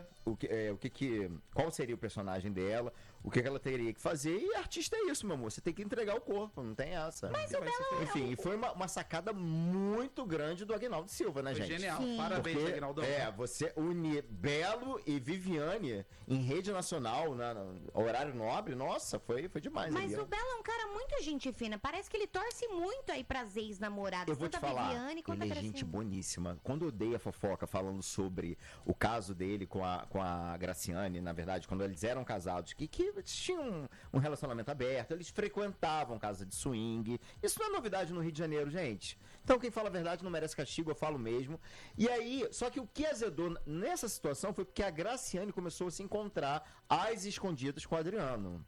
qual seria o personagem dela, o que ela teria que fazer. E artista é isso, meu amor. Você tem que entregar o corpo, não tem essa.
Mas o Belo
Enfim, foi uma sacada muito grande do Aguinaldo Silva, né,
Foi
gente?
genial.
Sim.
Parabéns,
Porque,
Aguinaldo.
você unir Belo e Viviane em rede nacional, no horário nobre, nossa, foi demais.
Mas
ali, ó.
o Belo é um cara muito gente fina. Parece que ele torce muito aí pras ex-namoradas.
Eu vou te
Tanto a
falar,
Viviane quanto
ele
a
é gente
Graciane.
boníssima. Quando eu dei a fofoca falando sobre o caso dele com a Graciane, na verdade, quando eles eram casados, que eles tinham um relacionamento aberto, eles frequentavam casa de swing. Isso não é novidade no Rio de Janeiro, gente. Então quem fala a verdade não merece castigo, eu falo mesmo. E aí, só que o que azedou nessa situação foi porque a Graciane começou a se encontrar às escondidas com o Adriano.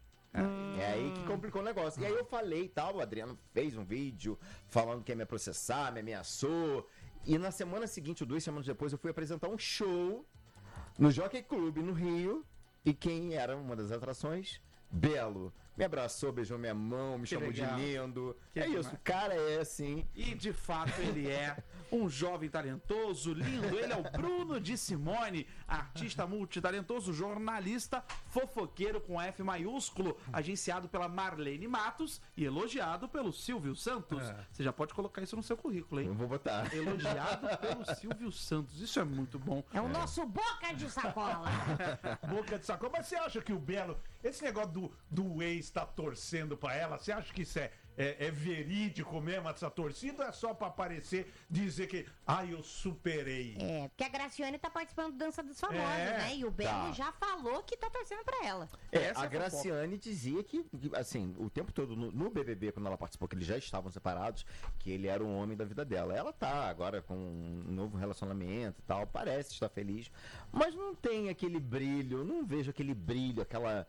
É aí que complicou o negócio. E aí eu falei e tal, o Adriano fez um vídeo falando que ia me processar, me ameaçou. E na semana seguinte, ou 2 semanas depois, eu fui apresentar um show no Jockey Club, no Rio. E quem era uma das atrações? Belo. Me abraçou, beijou minha mão, me chamou
legal.
de lindo.
Que
É
demais.
isso, o cara é assim.
E de fato ele é um jovem talentoso, lindo. Ele é o Bruno de Simone, artista multitalentoso, jornalista, fofoqueiro com F maiúsculo, agenciado pela Marlene Matos e elogiado pelo Silvio Santos. Você já pode colocar isso no seu currículo, hein?
Eu vou botar.
Elogiado pelo Silvio Santos. Isso é muito bom.
É o nosso boca de sacola.
Boca de sacola. Mas você acha que o Belo, esse negócio do ex tá torcendo pra ela, você acha que isso é verídico mesmo, essa torcida, ou é só pra aparecer, dizer que, eu superei?
É, porque a Graciane tá participando do Dança dos Famosos, né? E o Belo
Tá.
já falou que tá torcendo pra ela.
Essa é
A
a
Graciane dizia que, assim, o tempo todo no BBB, quando ela participou, que eles já estavam separados, que ele era o homem da vida dela. Ela tá agora com um novo relacionamento e tal, parece estar feliz, mas não tem aquele brilho, não vejo aquele brilho, aquela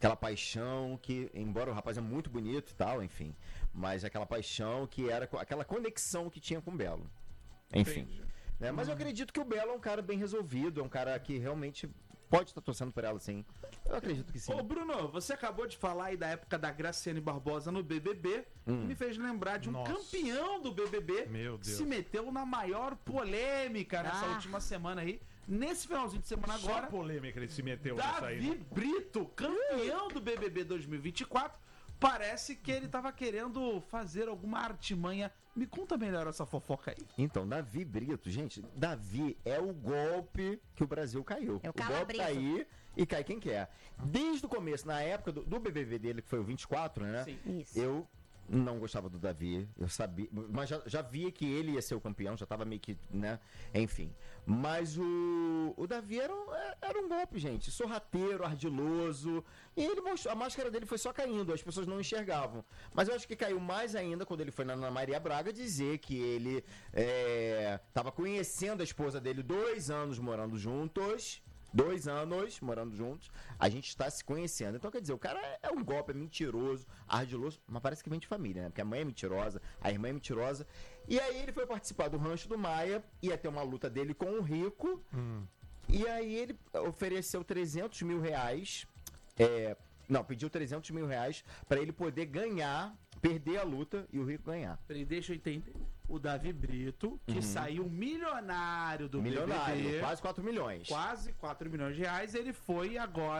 paixão que, embora o rapaz é muito bonito e tal, enfim, mas aquela paixão que era aquela conexão que tinha com o Belo. Enfim. Né? Mas eu acredito que o Belo é um cara bem resolvido, é um cara que realmente pode estar torcendo por ela, sim. Eu acredito que sim.
Ô, Bruno, você acabou de falar aí da época da Graciane Barbosa no BBB e me fez lembrar de um
Nossa.
campeão do BBB
Meu
que
Deus.
se meteu na maior polêmica nessa última semana aí. Nesse finalzinho de semana
Só
agora,
polêmica ele se meteu nessa aí.
Davi Brito, campeão do BBB 2024, parece que ele tava querendo fazer alguma artimanha. Me conta melhor essa fofoca aí.
Então, Davi Brito, gente, Davi é o golpe que o Brasil caiu.
É o
golpe
calabreso.
tá aí e cai quem quer. Desde o começo, na época do BBB dele, que foi o 24, né?
Sim.
Isso.
Eu não gostava do Davi, eu sabia, mas já via que ele ia ser o campeão, já tava meio que, né, enfim. Mas o Davi era um golpe, gente, sorrateiro, ardiloso, e ele mostrou, a máscara dele foi só caindo, as pessoas não enxergavam. Mas eu acho que caiu mais ainda quando ele foi na Ana Maria Braga dizer que ele tava conhecendo a esposa dele 2 anos morando juntos. 2 anos morando juntos, a gente está se conhecendo. Então, quer dizer, o cara é um golpe, é mentiroso, ardiloso, mas parece que vem de família, né? Porque a mãe é mentirosa, a irmã é mentirosa. E aí ele foi participar do Rancho do Maia, ia ter uma luta dele com o Rico. E aí ele ofereceu 300 mil reais. Pediu 300 mil reais para ele poder perder a luta e o Rico ganhar.
Peraí, deixa eu entender. O Davi Brito, que saiu milionário do
Milionário,
BBB,
quase 4 milhões.
quase 4 milhões de reais, ele foi agora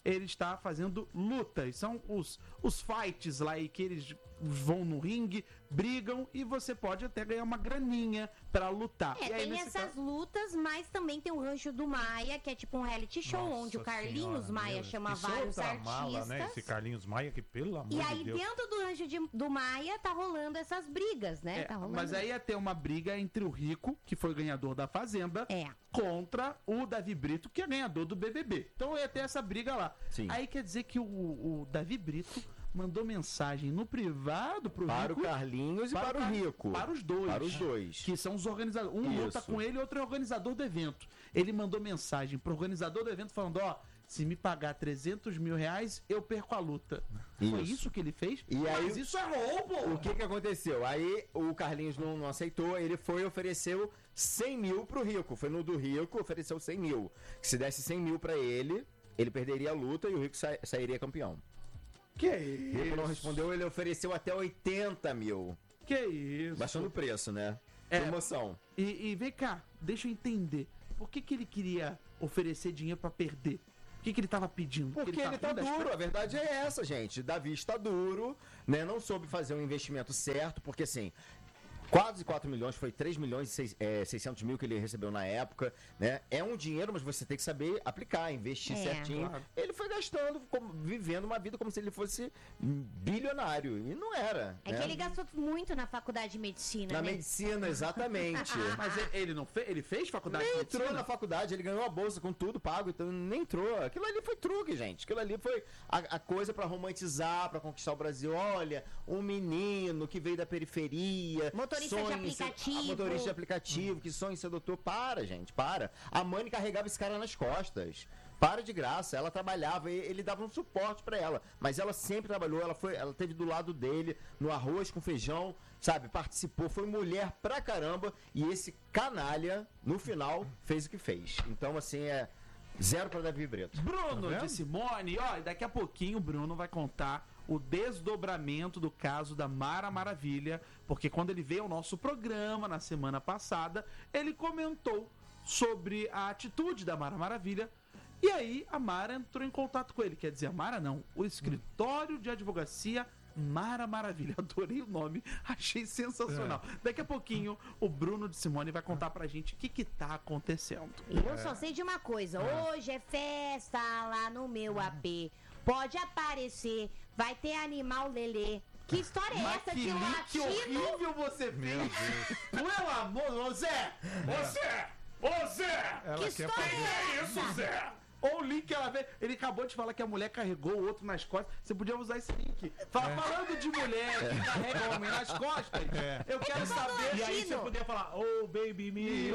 ele está fazendo lutas. São os fights lá e que eles vão no ringue, brigam e você pode até ganhar uma graninha pra lutar. E aí,
Tem essas lutas, mas também tem o Rancho do Maia, que é tipo um reality show, onde o Carlinhos Maia chama vários artistas.
Mala, né? Esse Carlinhos Maia, que pelo amor
E
de
aí,
Deus.
dentro do Rancho do Maia, tá rolando essas brigas, né? Tá rolando.
Mas aí ia ter uma briga entre o Rico, que foi o ganhador da Fazenda, contra o Davi Brito, que é ganhador do BBB. Então ia ter essa briga lá.
Sim.
Aí quer dizer que o Davi Brito mandou mensagem no privado pro
Para
Rico,
o Carlinhos e para o Rico.
Para os dois.
Para os dois.
Que são os organizadores. Um luta com ele e outro é organizador do evento. Ele mandou mensagem pro organizador do evento falando, ó, se me pagar 300 mil reais, eu perco a luta. Foi isso que ele fez?
E aí,
mas isso é roubo!
O que aconteceu? Aí o Carlinhos não aceitou, ele foi e ofereceu 100 mil pro Rico. Foi no do Rico, ofereceu 100 mil. Se desse 100 mil pra ele perderia a luta e o Rico sairia campeão.
Que
isso? O Rico não respondeu, ele ofereceu até 80 mil.
Que isso?
Baixando o preço, né? Promoção.
E vem cá, deixa eu entender. Por que ele queria oferecer dinheiro pra perder? Por que ele tava pedindo?
Porque ele tá duro, a verdade é essa, gente. Davi está duro, né? Não soube fazer um investimento certo, porque assim, quase 4 milhões, foi 3 milhões e 600 mil que ele recebeu na época, né? É um dinheiro, mas você tem que saber aplicar, investir certinho.
Claro.
Ele foi gastando, vivendo uma vida como se ele fosse bilionário, e não era.
É
né?
que ele gastou muito na faculdade de medicina,
Na
né?
medicina, exatamente.
Mas ele não fez? Ele fez faculdade
Nem
de
entrou
medicina?
na faculdade, ele ganhou a bolsa com tudo pago, então nem entrou. Aquilo ali foi truque, gente. Aquilo ali foi a coisa pra romantizar, pra conquistar o Brasil. Olha, um menino que veio da periferia.
Motorista de aplicativo.
Motorista de aplicativo, que sonha em ser doutor. Para, gente, para. A mãe carregava esse cara nas costas. Para de graça, ela trabalhava, ele dava um suporte pra ela, mas ela sempre trabalhou, ela teve do lado dele, no arroz com feijão, sabe, participou, foi mulher pra caramba, e esse canalha, no final, fez o que fez. Então, assim, é 0 pra Davi Brito.
Bruno
Tá
de Simone, ó, daqui a pouquinho o Bruno vai contar o desdobramento do caso da Mara Maravilha, porque quando ele veio ao nosso programa na semana passada, ele comentou sobre a atitude da Mara Maravilha. E aí a Mara entrou em contato com ele. Quer dizer, a Mara não, o escritório de advocacia Mara Maravilha. Adorei o nome, achei sensacional. Daqui a pouquinho o Bruno de Simone vai contar pra gente o que tá acontecendo.
Eu só sei de uma coisa, hoje é festa lá no meu AP. Pode aparecer, vai ter animal lelê. Que história é essa de
Que
latino?
horrível você fez! Pelo amor, ô Zé! Ô Zé! Ô Zé!
Que história é
isso,
essa?
Zé? Ou o link que ela veio. Ele acabou de falar que a mulher carregou o outro nas costas. Você podia usar esse link. Falando de mulher que carrega homem nas costas, eu quero saber.
E aí você podia falar, oh baby, me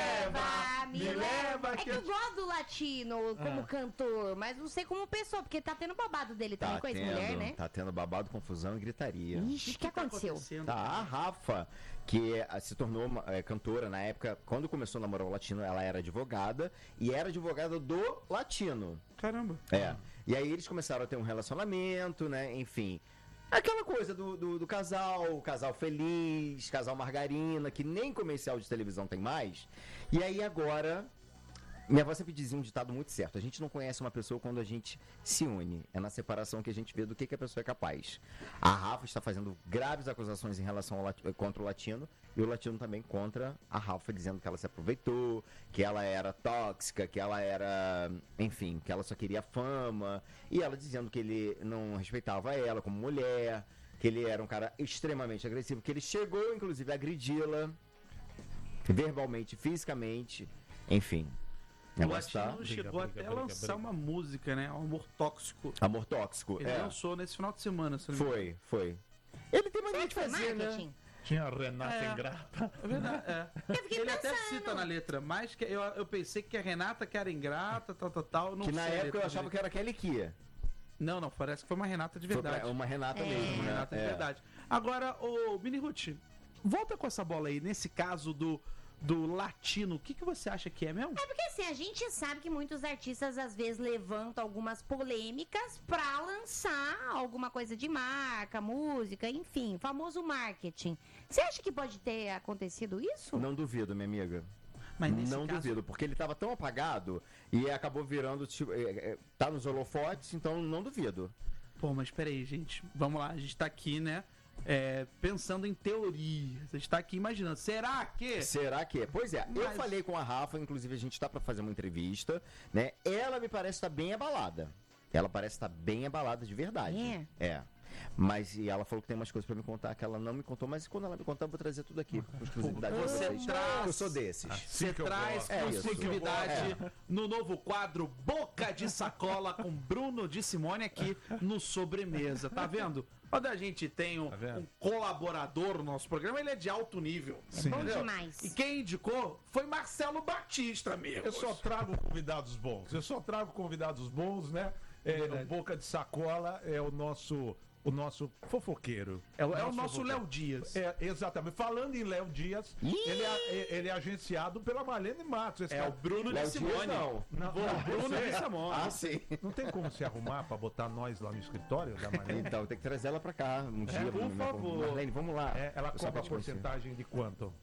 leva.
Me leva. É que
eu
eu gosto do latino como cantor, mas não sei como pessoa, porque tá tendo babado dele também com a ex-mulher, né?
Tá tendo babado, confusão e gritaria.
Ixi, o que aconteceu?
Tá, a Rafa, que se tornou cantora na época, quando começou a namorar o Latino, ela era advogada, e era advogada do Latino.
Caramba.
E aí eles começaram a ter um relacionamento, né, enfim. Aquela coisa do casal, casal feliz, casal margarina, que nem comercial de televisão tem mais. E aí agora... Minha avó sempre dizia um ditado muito certo. A gente não conhece uma pessoa quando a gente se une. É na separação que a gente vê do que a pessoa é capaz. A Rafa está fazendo graves acusações em relação contra o Latino. E o Latino também contra a Rafa, dizendo que ela se aproveitou, que ela era tóxica, que ela era... Enfim, que ela só queria fama. E ela dizendo que ele não respeitava ela como mulher, que ele era um cara extremamente agressivo, que ele chegou, inclusive, a agredi-la verbalmente, fisicamente, enfim...
O Latino chegou até a lançar uma música, né? Amor Tóxico.
Amor Tóxico,
Ele lançou nesse final de semana.
Foi. Ele tem mania de fazer, né?
Tinha a Renata Ingrata.
É verdade, Ele até cita na letra, mas que eu pensei que a Renata que era ingrata, tal. Não
que na
sei a
época
letra
eu achava
dele.
que era Kelly Kia.
Não, parece que foi uma Renata de verdade.
Foi uma Renata mesmo,
Uma
né?
Renata de verdade. Agora, ô Mini Ruth, volta com essa bola aí, nesse caso do Latino, o que você acha que é mesmo?
É porque assim, a gente sabe que muitos artistas às vezes levantam algumas polêmicas pra lançar alguma coisa de marca, música, enfim, famoso marketing. Você acha que pode ter acontecido isso?
Não duvido, minha amiga.
Mas nesse
Não
caso-
duvido, porque ele tava tão apagado e acabou virando, tipo, tá nos holofotes, então não duvido.
Pô, mas peraí, gente. Vamos lá, a gente tá aqui, né? Pensando em teorias. A gente tá aqui imaginando. Será que?
Será que? Pois é, eu
Mas-
falei com a Rafa, inclusive a gente tá pra fazer uma entrevista, né? Ela me parece estar bem abalada. Ela parece estar bem abalada de verdade. É. Mas e ela falou que tem umas coisas pra me contar que ela não me contou, mas quando ela me contar, eu vou trazer tudo aqui com exclusividade pra
Você
vocês.
traz-
Eu sou desses.
Você
que eu
traz
gosto.
É isso.
exclusividade no novo quadro Boca de Sacola com Bruno de Simone aqui no Sobremesa. Tá vendo? Quando a gente tem um
vendo?
colaborador no nosso programa, ele é de alto nível.
É bom
Entendeu?
demais.
E quem indicou foi Marcelo Batista, mesmo.
Eu só trago convidados bons, né? O Boca de Sacola é o nosso fofoqueiro.
É o nosso Léo Dias.
Exatamente. Falando em Léo Dias, ele é agenciado pela Marlene Matos. Esse
É
cara-
o Bruno de
Léo Dias,
Simone.
não.
O Bruno de Simone.
Ah, sim.
Não tem como se arrumar pra botar nós lá no escritório da Marlene?
Então, tem que trazer ela pra cá um dia.
por favor.
Marlene, vamos lá.
Ela
Só
cobra
pra
a
te conhecer.
porcentagem de quanto?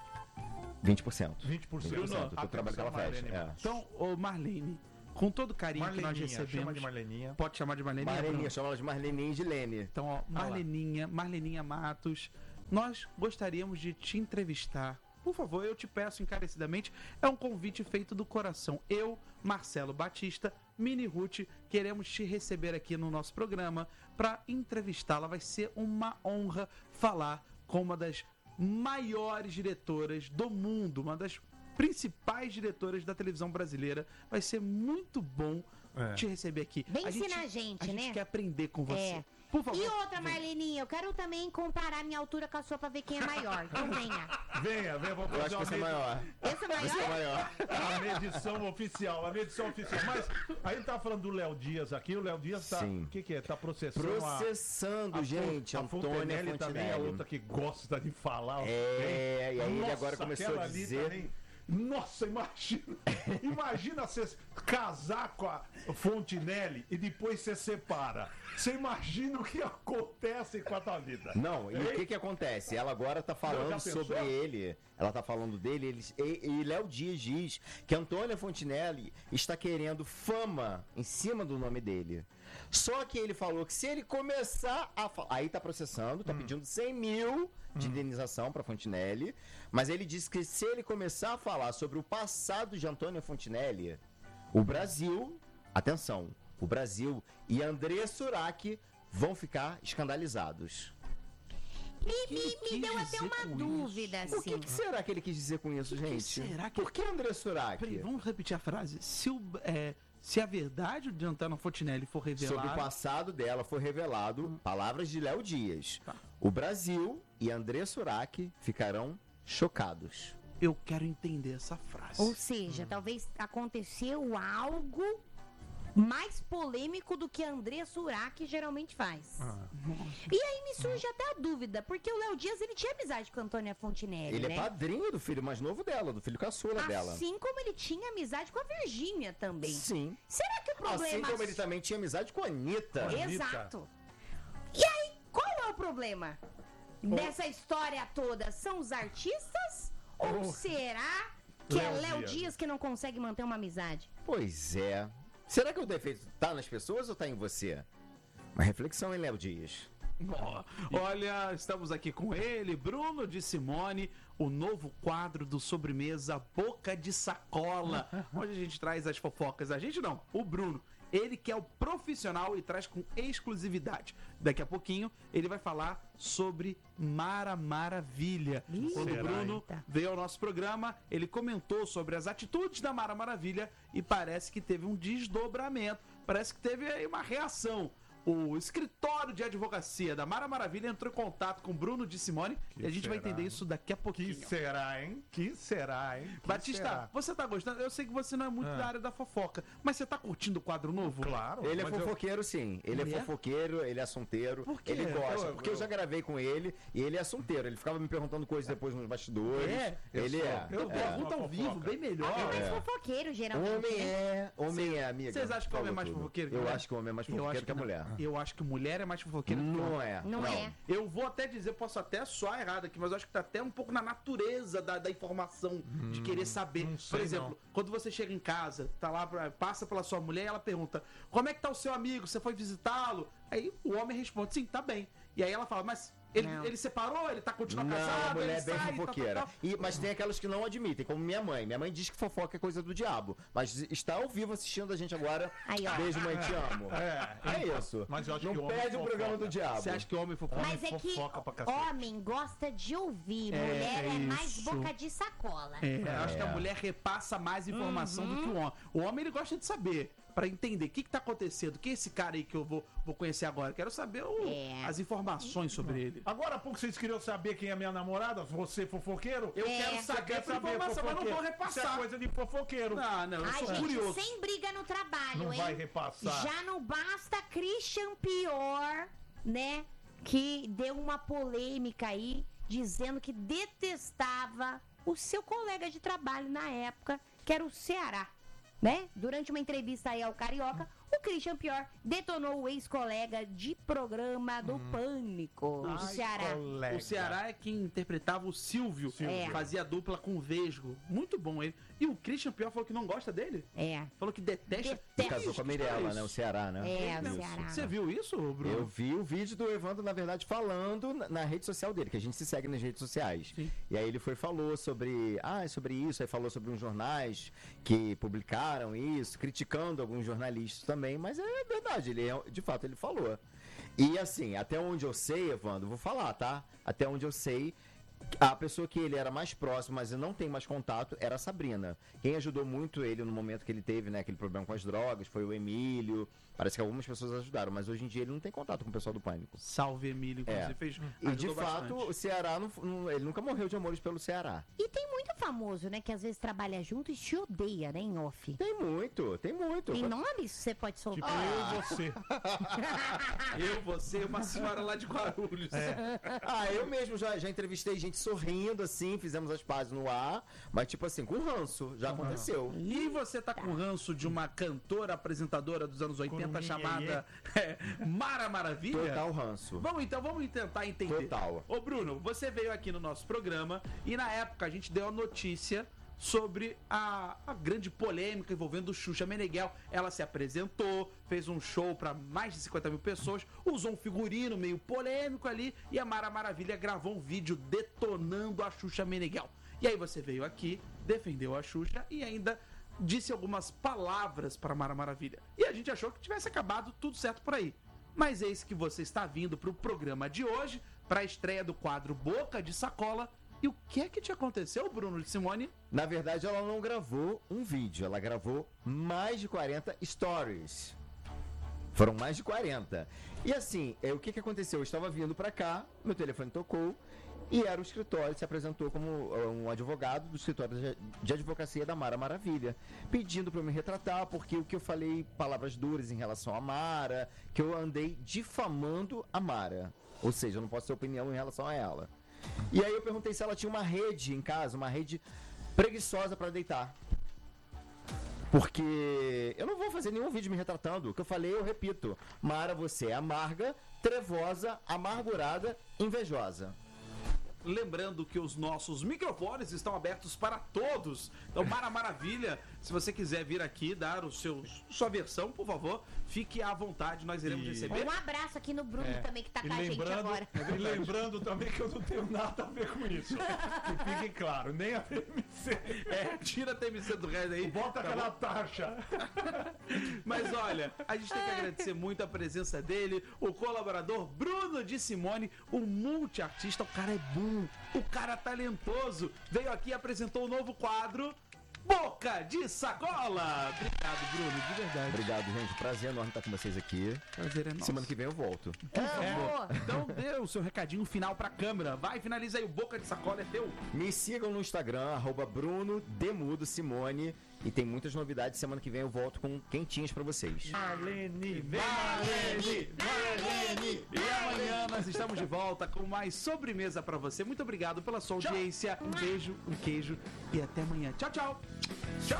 20%.
20%.
Bruno,
do trabalho que ela faz.
Marlene
É.
Matos.
Então, ô Marlene, com todo o carinho que nós
Marleninha,
recebemos.
chama de Marleninha.
Pode chamar de Marlene.
Marleninha, chama ela de Marleninha e de Lene.
Então, ó, Marleninha Matos, nós gostaríamos de te entrevistar. Por favor, eu te peço encarecidamente, é um convite feito do coração. Eu, Marcelo Batista, Mini Ruth, queremos te receber aqui no nosso programa para entrevistá-la. Vai ser uma honra falar com uma das maiores diretoras do mundo, uma das principais diretoras da televisão brasileira. Vai ser muito bom te receber aqui.
Vem ensinar a gente,
A
né?
gente quer aprender com você.
É.
Por favor.
E outra, Marleninha, eu quero também comparar minha altura com a sua pra ver quem é maior. Então venha.
Venha, vamos
Eu
fazer
acho que você é maior.
Esse é
Você é
maior?
maior.
a medição oficial. Mas a gente tá falando do Léo Dias aqui. O Léo Dias tá.
Sim.
O que é? Tá processando
Processando, gente.
a
Antônia
Fontenelle também é
Fontenelle.
outra que gosta de falar.
É, e aí ele agora começou
aquela
a
ali
dizer.
também. Nossa, imagina você casar com a Fontenelle e depois você separa. Você imagina o que acontece com a tua vida?
Não, e o que acontece? Ela agora tá
Já
falando
pensou?
sobre ele. Ela tá falando dele. E Léo Dias diz que Antônia Fontenelle está querendo fama em cima do nome dele. Só que ele falou que se ele começar a falar. Aí tá processando, tá pedindo 100 mil de indenização pra Fontenelle. Mas ele disse que se ele começar a falar sobre o passado de Antônia Fontenelle, o Brasil, atenção, o Brasil e André Surak vão ficar escandalizados.
Me deu até uma dúvida,
O
assim.
que será que ele quis dizer com isso, gente?
será que-
Por que André Surak?
Peraí, vamos repetir a frase. Se a verdade de Antônia Fontenelle for revelada...
Sobre o passado dela foi revelado, palavras de Léo Dias.
Tá.
O Brasil e André Surak ficarão chocados.
Eu quero entender essa frase.
Ou seja, talvez aconteceu algo mais polêmico do que André Surak geralmente faz. E aí me surge até a dúvida, porque o Léo Dias, ele tinha amizade com a Antônia Fontenelle,
Ele
né?
é padrinho do filho mais novo dela, do filho caçula dela.
Assim como ele tinha amizade com a Virgínia também.
Sim.
Será que o problema...
Assim como ele também tinha amizade com a Anitta.
Exato. E aí, qual é o problema dessa história toda? São os artistas? Ou será que é
Léo
Léo
Dias.
Dias que não consegue manter uma amizade?
Pois é. Será que o defeito tá nas pessoas ou tá em você? Uma reflexão, hein, Léo Dias?
Ó, olha, estamos aqui com ele, Bruno de Simone, o novo quadro do Sobremesa Boca de Sacola, onde a gente traz as fofocas. A gente não, o Bruno. Ele que é o profissional e traz com exclusividade. Daqui a pouquinho ele vai falar sobre Mara Maravilha. Quando o
será,
Bruno
hein?
veio ao nosso programa, ele comentou sobre as atitudes da Mara Maravilha e parece que teve um desdobramento, parece que teve aí uma reação. O escritório de advocacia da Mara Maravilha entrou em contato com o Bruno de Simone e a gente vai
será?
entender isso daqui a pouquinho.
Que será, hein? Que será, hein? Que
Batista,
será?
você tá gostando? Eu sei que você não é muito da área da fofoca, mas você tá curtindo o quadro novo?
Claro.
Ele é
mas eu-
fofoqueiro, sim. Ele
Ele
é
é?
fofoqueiro, ele é assunteiro.
Por quê?
Ele gosta.
Eu-
Porque eu já gravei com ele e ele é assunteiro. Ele ficava me perguntando coisas depois nos bastidores.
É?
Ele
sou-
é.
eu
Pergunta ao
Uma
vivo,
fofoca.
bem melhor.
É mais
É.
fofoqueiro, geralmente.
Homem
né?
é, amiga.
Vocês acham que o homem é
Falou
mais
tudo.
fofoqueiro que
Eu
mulher?
acho que o homem é mais
Eu acho
fofoqueiro que a
que não.
mulher.
Eu acho que mulher é mais fofoqueira do que homem.
Não é.
Não é.
Eu vou até dizer, posso até soar errado aqui, mas eu acho que tá até um pouco na natureza da informação, de querer saber.
não
Por
sei,
exemplo,
não.
quando você chega em casa, tá lá, passa pela sua mulher e ela pergunta: como é que tá o seu amigo? Você foi visitá-lo? Aí o homem responde: sim, tá bem. E aí ela fala: mas ele separou? Ele tá continuando
Não,
casado?
a mulher
ele
é bem
sai,
fofoqueira.
tal.
Mas tem aquelas que não admitem, como minha mãe. Minha mãe diz que fofoca é coisa do diabo. Mas está ao vivo assistindo a gente agora.
Aí, ó.
Beijo, mãe, te amo. É isso.
Mas eu acho
não
que homem
perde o programa
fofoca.
do diabo.
Você acha que o homem fofoca?
Mas é que
fofoca pra cacete.
homem gosta de ouvir, mulher é mais
isso.
boca de sacola.
Eu acho que a mulher repassa mais informação do que o homem. O homem, ele gosta de saber, pra entender o que tá acontecendo. Quem é esse cara aí que eu vou conhecer agora? Quero saber as informações sobre ele.
Agora há pouco vocês queriam saber quem é minha namorada? Você fofoqueiro?
Eu
É.
quero
Você
saber
quer
essa
saber
informação, mas não vou
Isso é
repassar.
coisa de fofoqueiro.
Não, eu
Ai,
sou
gente,
curioso.
sem briga no trabalho,
Não
hein?
vai repassar.
Já não basta Christian Pior, né? Que deu uma polêmica aí, dizendo que detestava o seu colega de trabalho na época, que era o Ceará, né? Durante uma entrevista aí ao Carioca, o Christian Pior detonou o ex-colega de programa do Pânico, o Ceará.
O Ceará é quem interpretava o Silvio.
É.
Fazia dupla com o Vesgo. Muito bom ele. E o Christian Pior falou que não gosta dele?
É.
Falou que detesta.
Ele casou com a Mirella, né? O
Isso.
Ceará, né?
É, o
Isso.
Ceará.
Você viu isso, Bruno?
Eu vi o vídeo do Evandro, na verdade, falando na rede social dele, que a gente se segue nas redes sociais.
Sim.
E aí ele falou sobre isso, aí falou sobre uns jornais que publicaram isso, criticando alguns jornalistas também, mas é verdade, de fato ele falou. E assim, até onde eu sei, Evandro, vou falar, tá? Até onde eu sei, a pessoa que ele era mais próximo, mas eu não tenho mais contato, era a Sabrina. Quem ajudou muito ele no momento que ele teve, né, aquele problema com as drogas, foi o Emílio. Parece que algumas pessoas ajudaram, mas hoje em dia ele não tem contato com o pessoal do Pânico.
Salve, Emílio, inclusive fez.
E de
ajudou
fato,
bastante.
o Ceará, ele nunca morreu de amores pelo Ceará.
E tem muito famoso, né, que às vezes trabalha junto e te odeia, né, em off.
Tem muito.
Tem nomes que você pode
Tipo,
soltar?
eu e você.
Você e uma senhora lá de Guarulhos.
Eu mesmo já entrevistei gente sorrindo, assim, fizemos as pazes no ar, mas tipo assim, com ranço, já aconteceu.
E você tá com ranço de uma cantora, apresentadora dos anos 80
Com
chamada Mara Maravilha?
Total ranço.
Vamos tentar entender.
Total.
Ô Bruno, você veio aqui no nosso programa e na época a gente deu a notícia sobre a grande polêmica envolvendo Xuxa Meneghel. Ela se apresentou, fez um show para mais de 50 mil pessoas, usou um figurino meio polêmico ali e a Mara Maravilha gravou um vídeo detonando a Xuxa Meneghel. E aí você veio aqui, defendeu a Xuxa e ainda disse algumas palavras para Mara Maravilha. E a gente achou que tivesse acabado tudo certo por aí. Mas eis que você está vindo para o programa de hoje, para a estreia do quadro Boca de Sacola. E o que é que te aconteceu, Bruno de Simone?
Na verdade, ela não gravou um vídeo, ela gravou mais de 40 stories. Foram mais de 40. E assim, o que aconteceu? Eu estava vindo pra cá, meu telefone tocou, e era o escritório, se apresentou como um advogado do escritório de advocacia da Mara Maravilha, pedindo para eu me retratar, porque o que eu falei, palavras duras em relação à Mara, que eu andei difamando a Mara. Ou seja, eu não posso ter opinião em relação a ela. E aí eu perguntei se ela tinha uma rede em casa, uma rede preguiçosa para deitar. Porque eu não vou fazer nenhum vídeo me retratando. O que eu falei, eu repito. Mara, você é amarga, trevosa, amargurada, invejosa.
Lembrando que os nossos microfones estão abertos para todos. Então, Mara Maravilha, se você quiser vir aqui dar sua versão, por favor, fique à vontade, nós iremos receber.
Um abraço aqui no Bruno também, que tá com
E
a gente agora.
lembrando também que eu não tenho nada a ver com isso. Que fique claro, nem a TMC.
Tira a TMC do resto aí.
Bota
tá
aquela
bom?
taxa.
Mas olha, a gente tem que agradecer muito a presença dele, o colaborador Bruno de Simone, o multiartista. O cara é bom, o cara é talentoso. Veio aqui e apresentou o novo quadro Boca de Sacola. Obrigado, Bruno, de verdade.
Obrigado, gente. Prazer enorme estar com vocês aqui.
Prazer é nosso.
Semana que vem eu volto.
Então dê o seu recadinho final pra câmera. Vai, finaliza aí, o Boca de Sacola é teu.
Me sigam no Instagram, @BrunoDemudoSimone. E tem muitas novidades. Semana que vem eu volto com quentinhas pra vocês.
Marlene, vem
Marlene! E amanhã nós estamos de volta com mais sobremesa pra você. Muito obrigado pela sua audiência. Um beijo, um queijo e até amanhã. Tchau, tchau!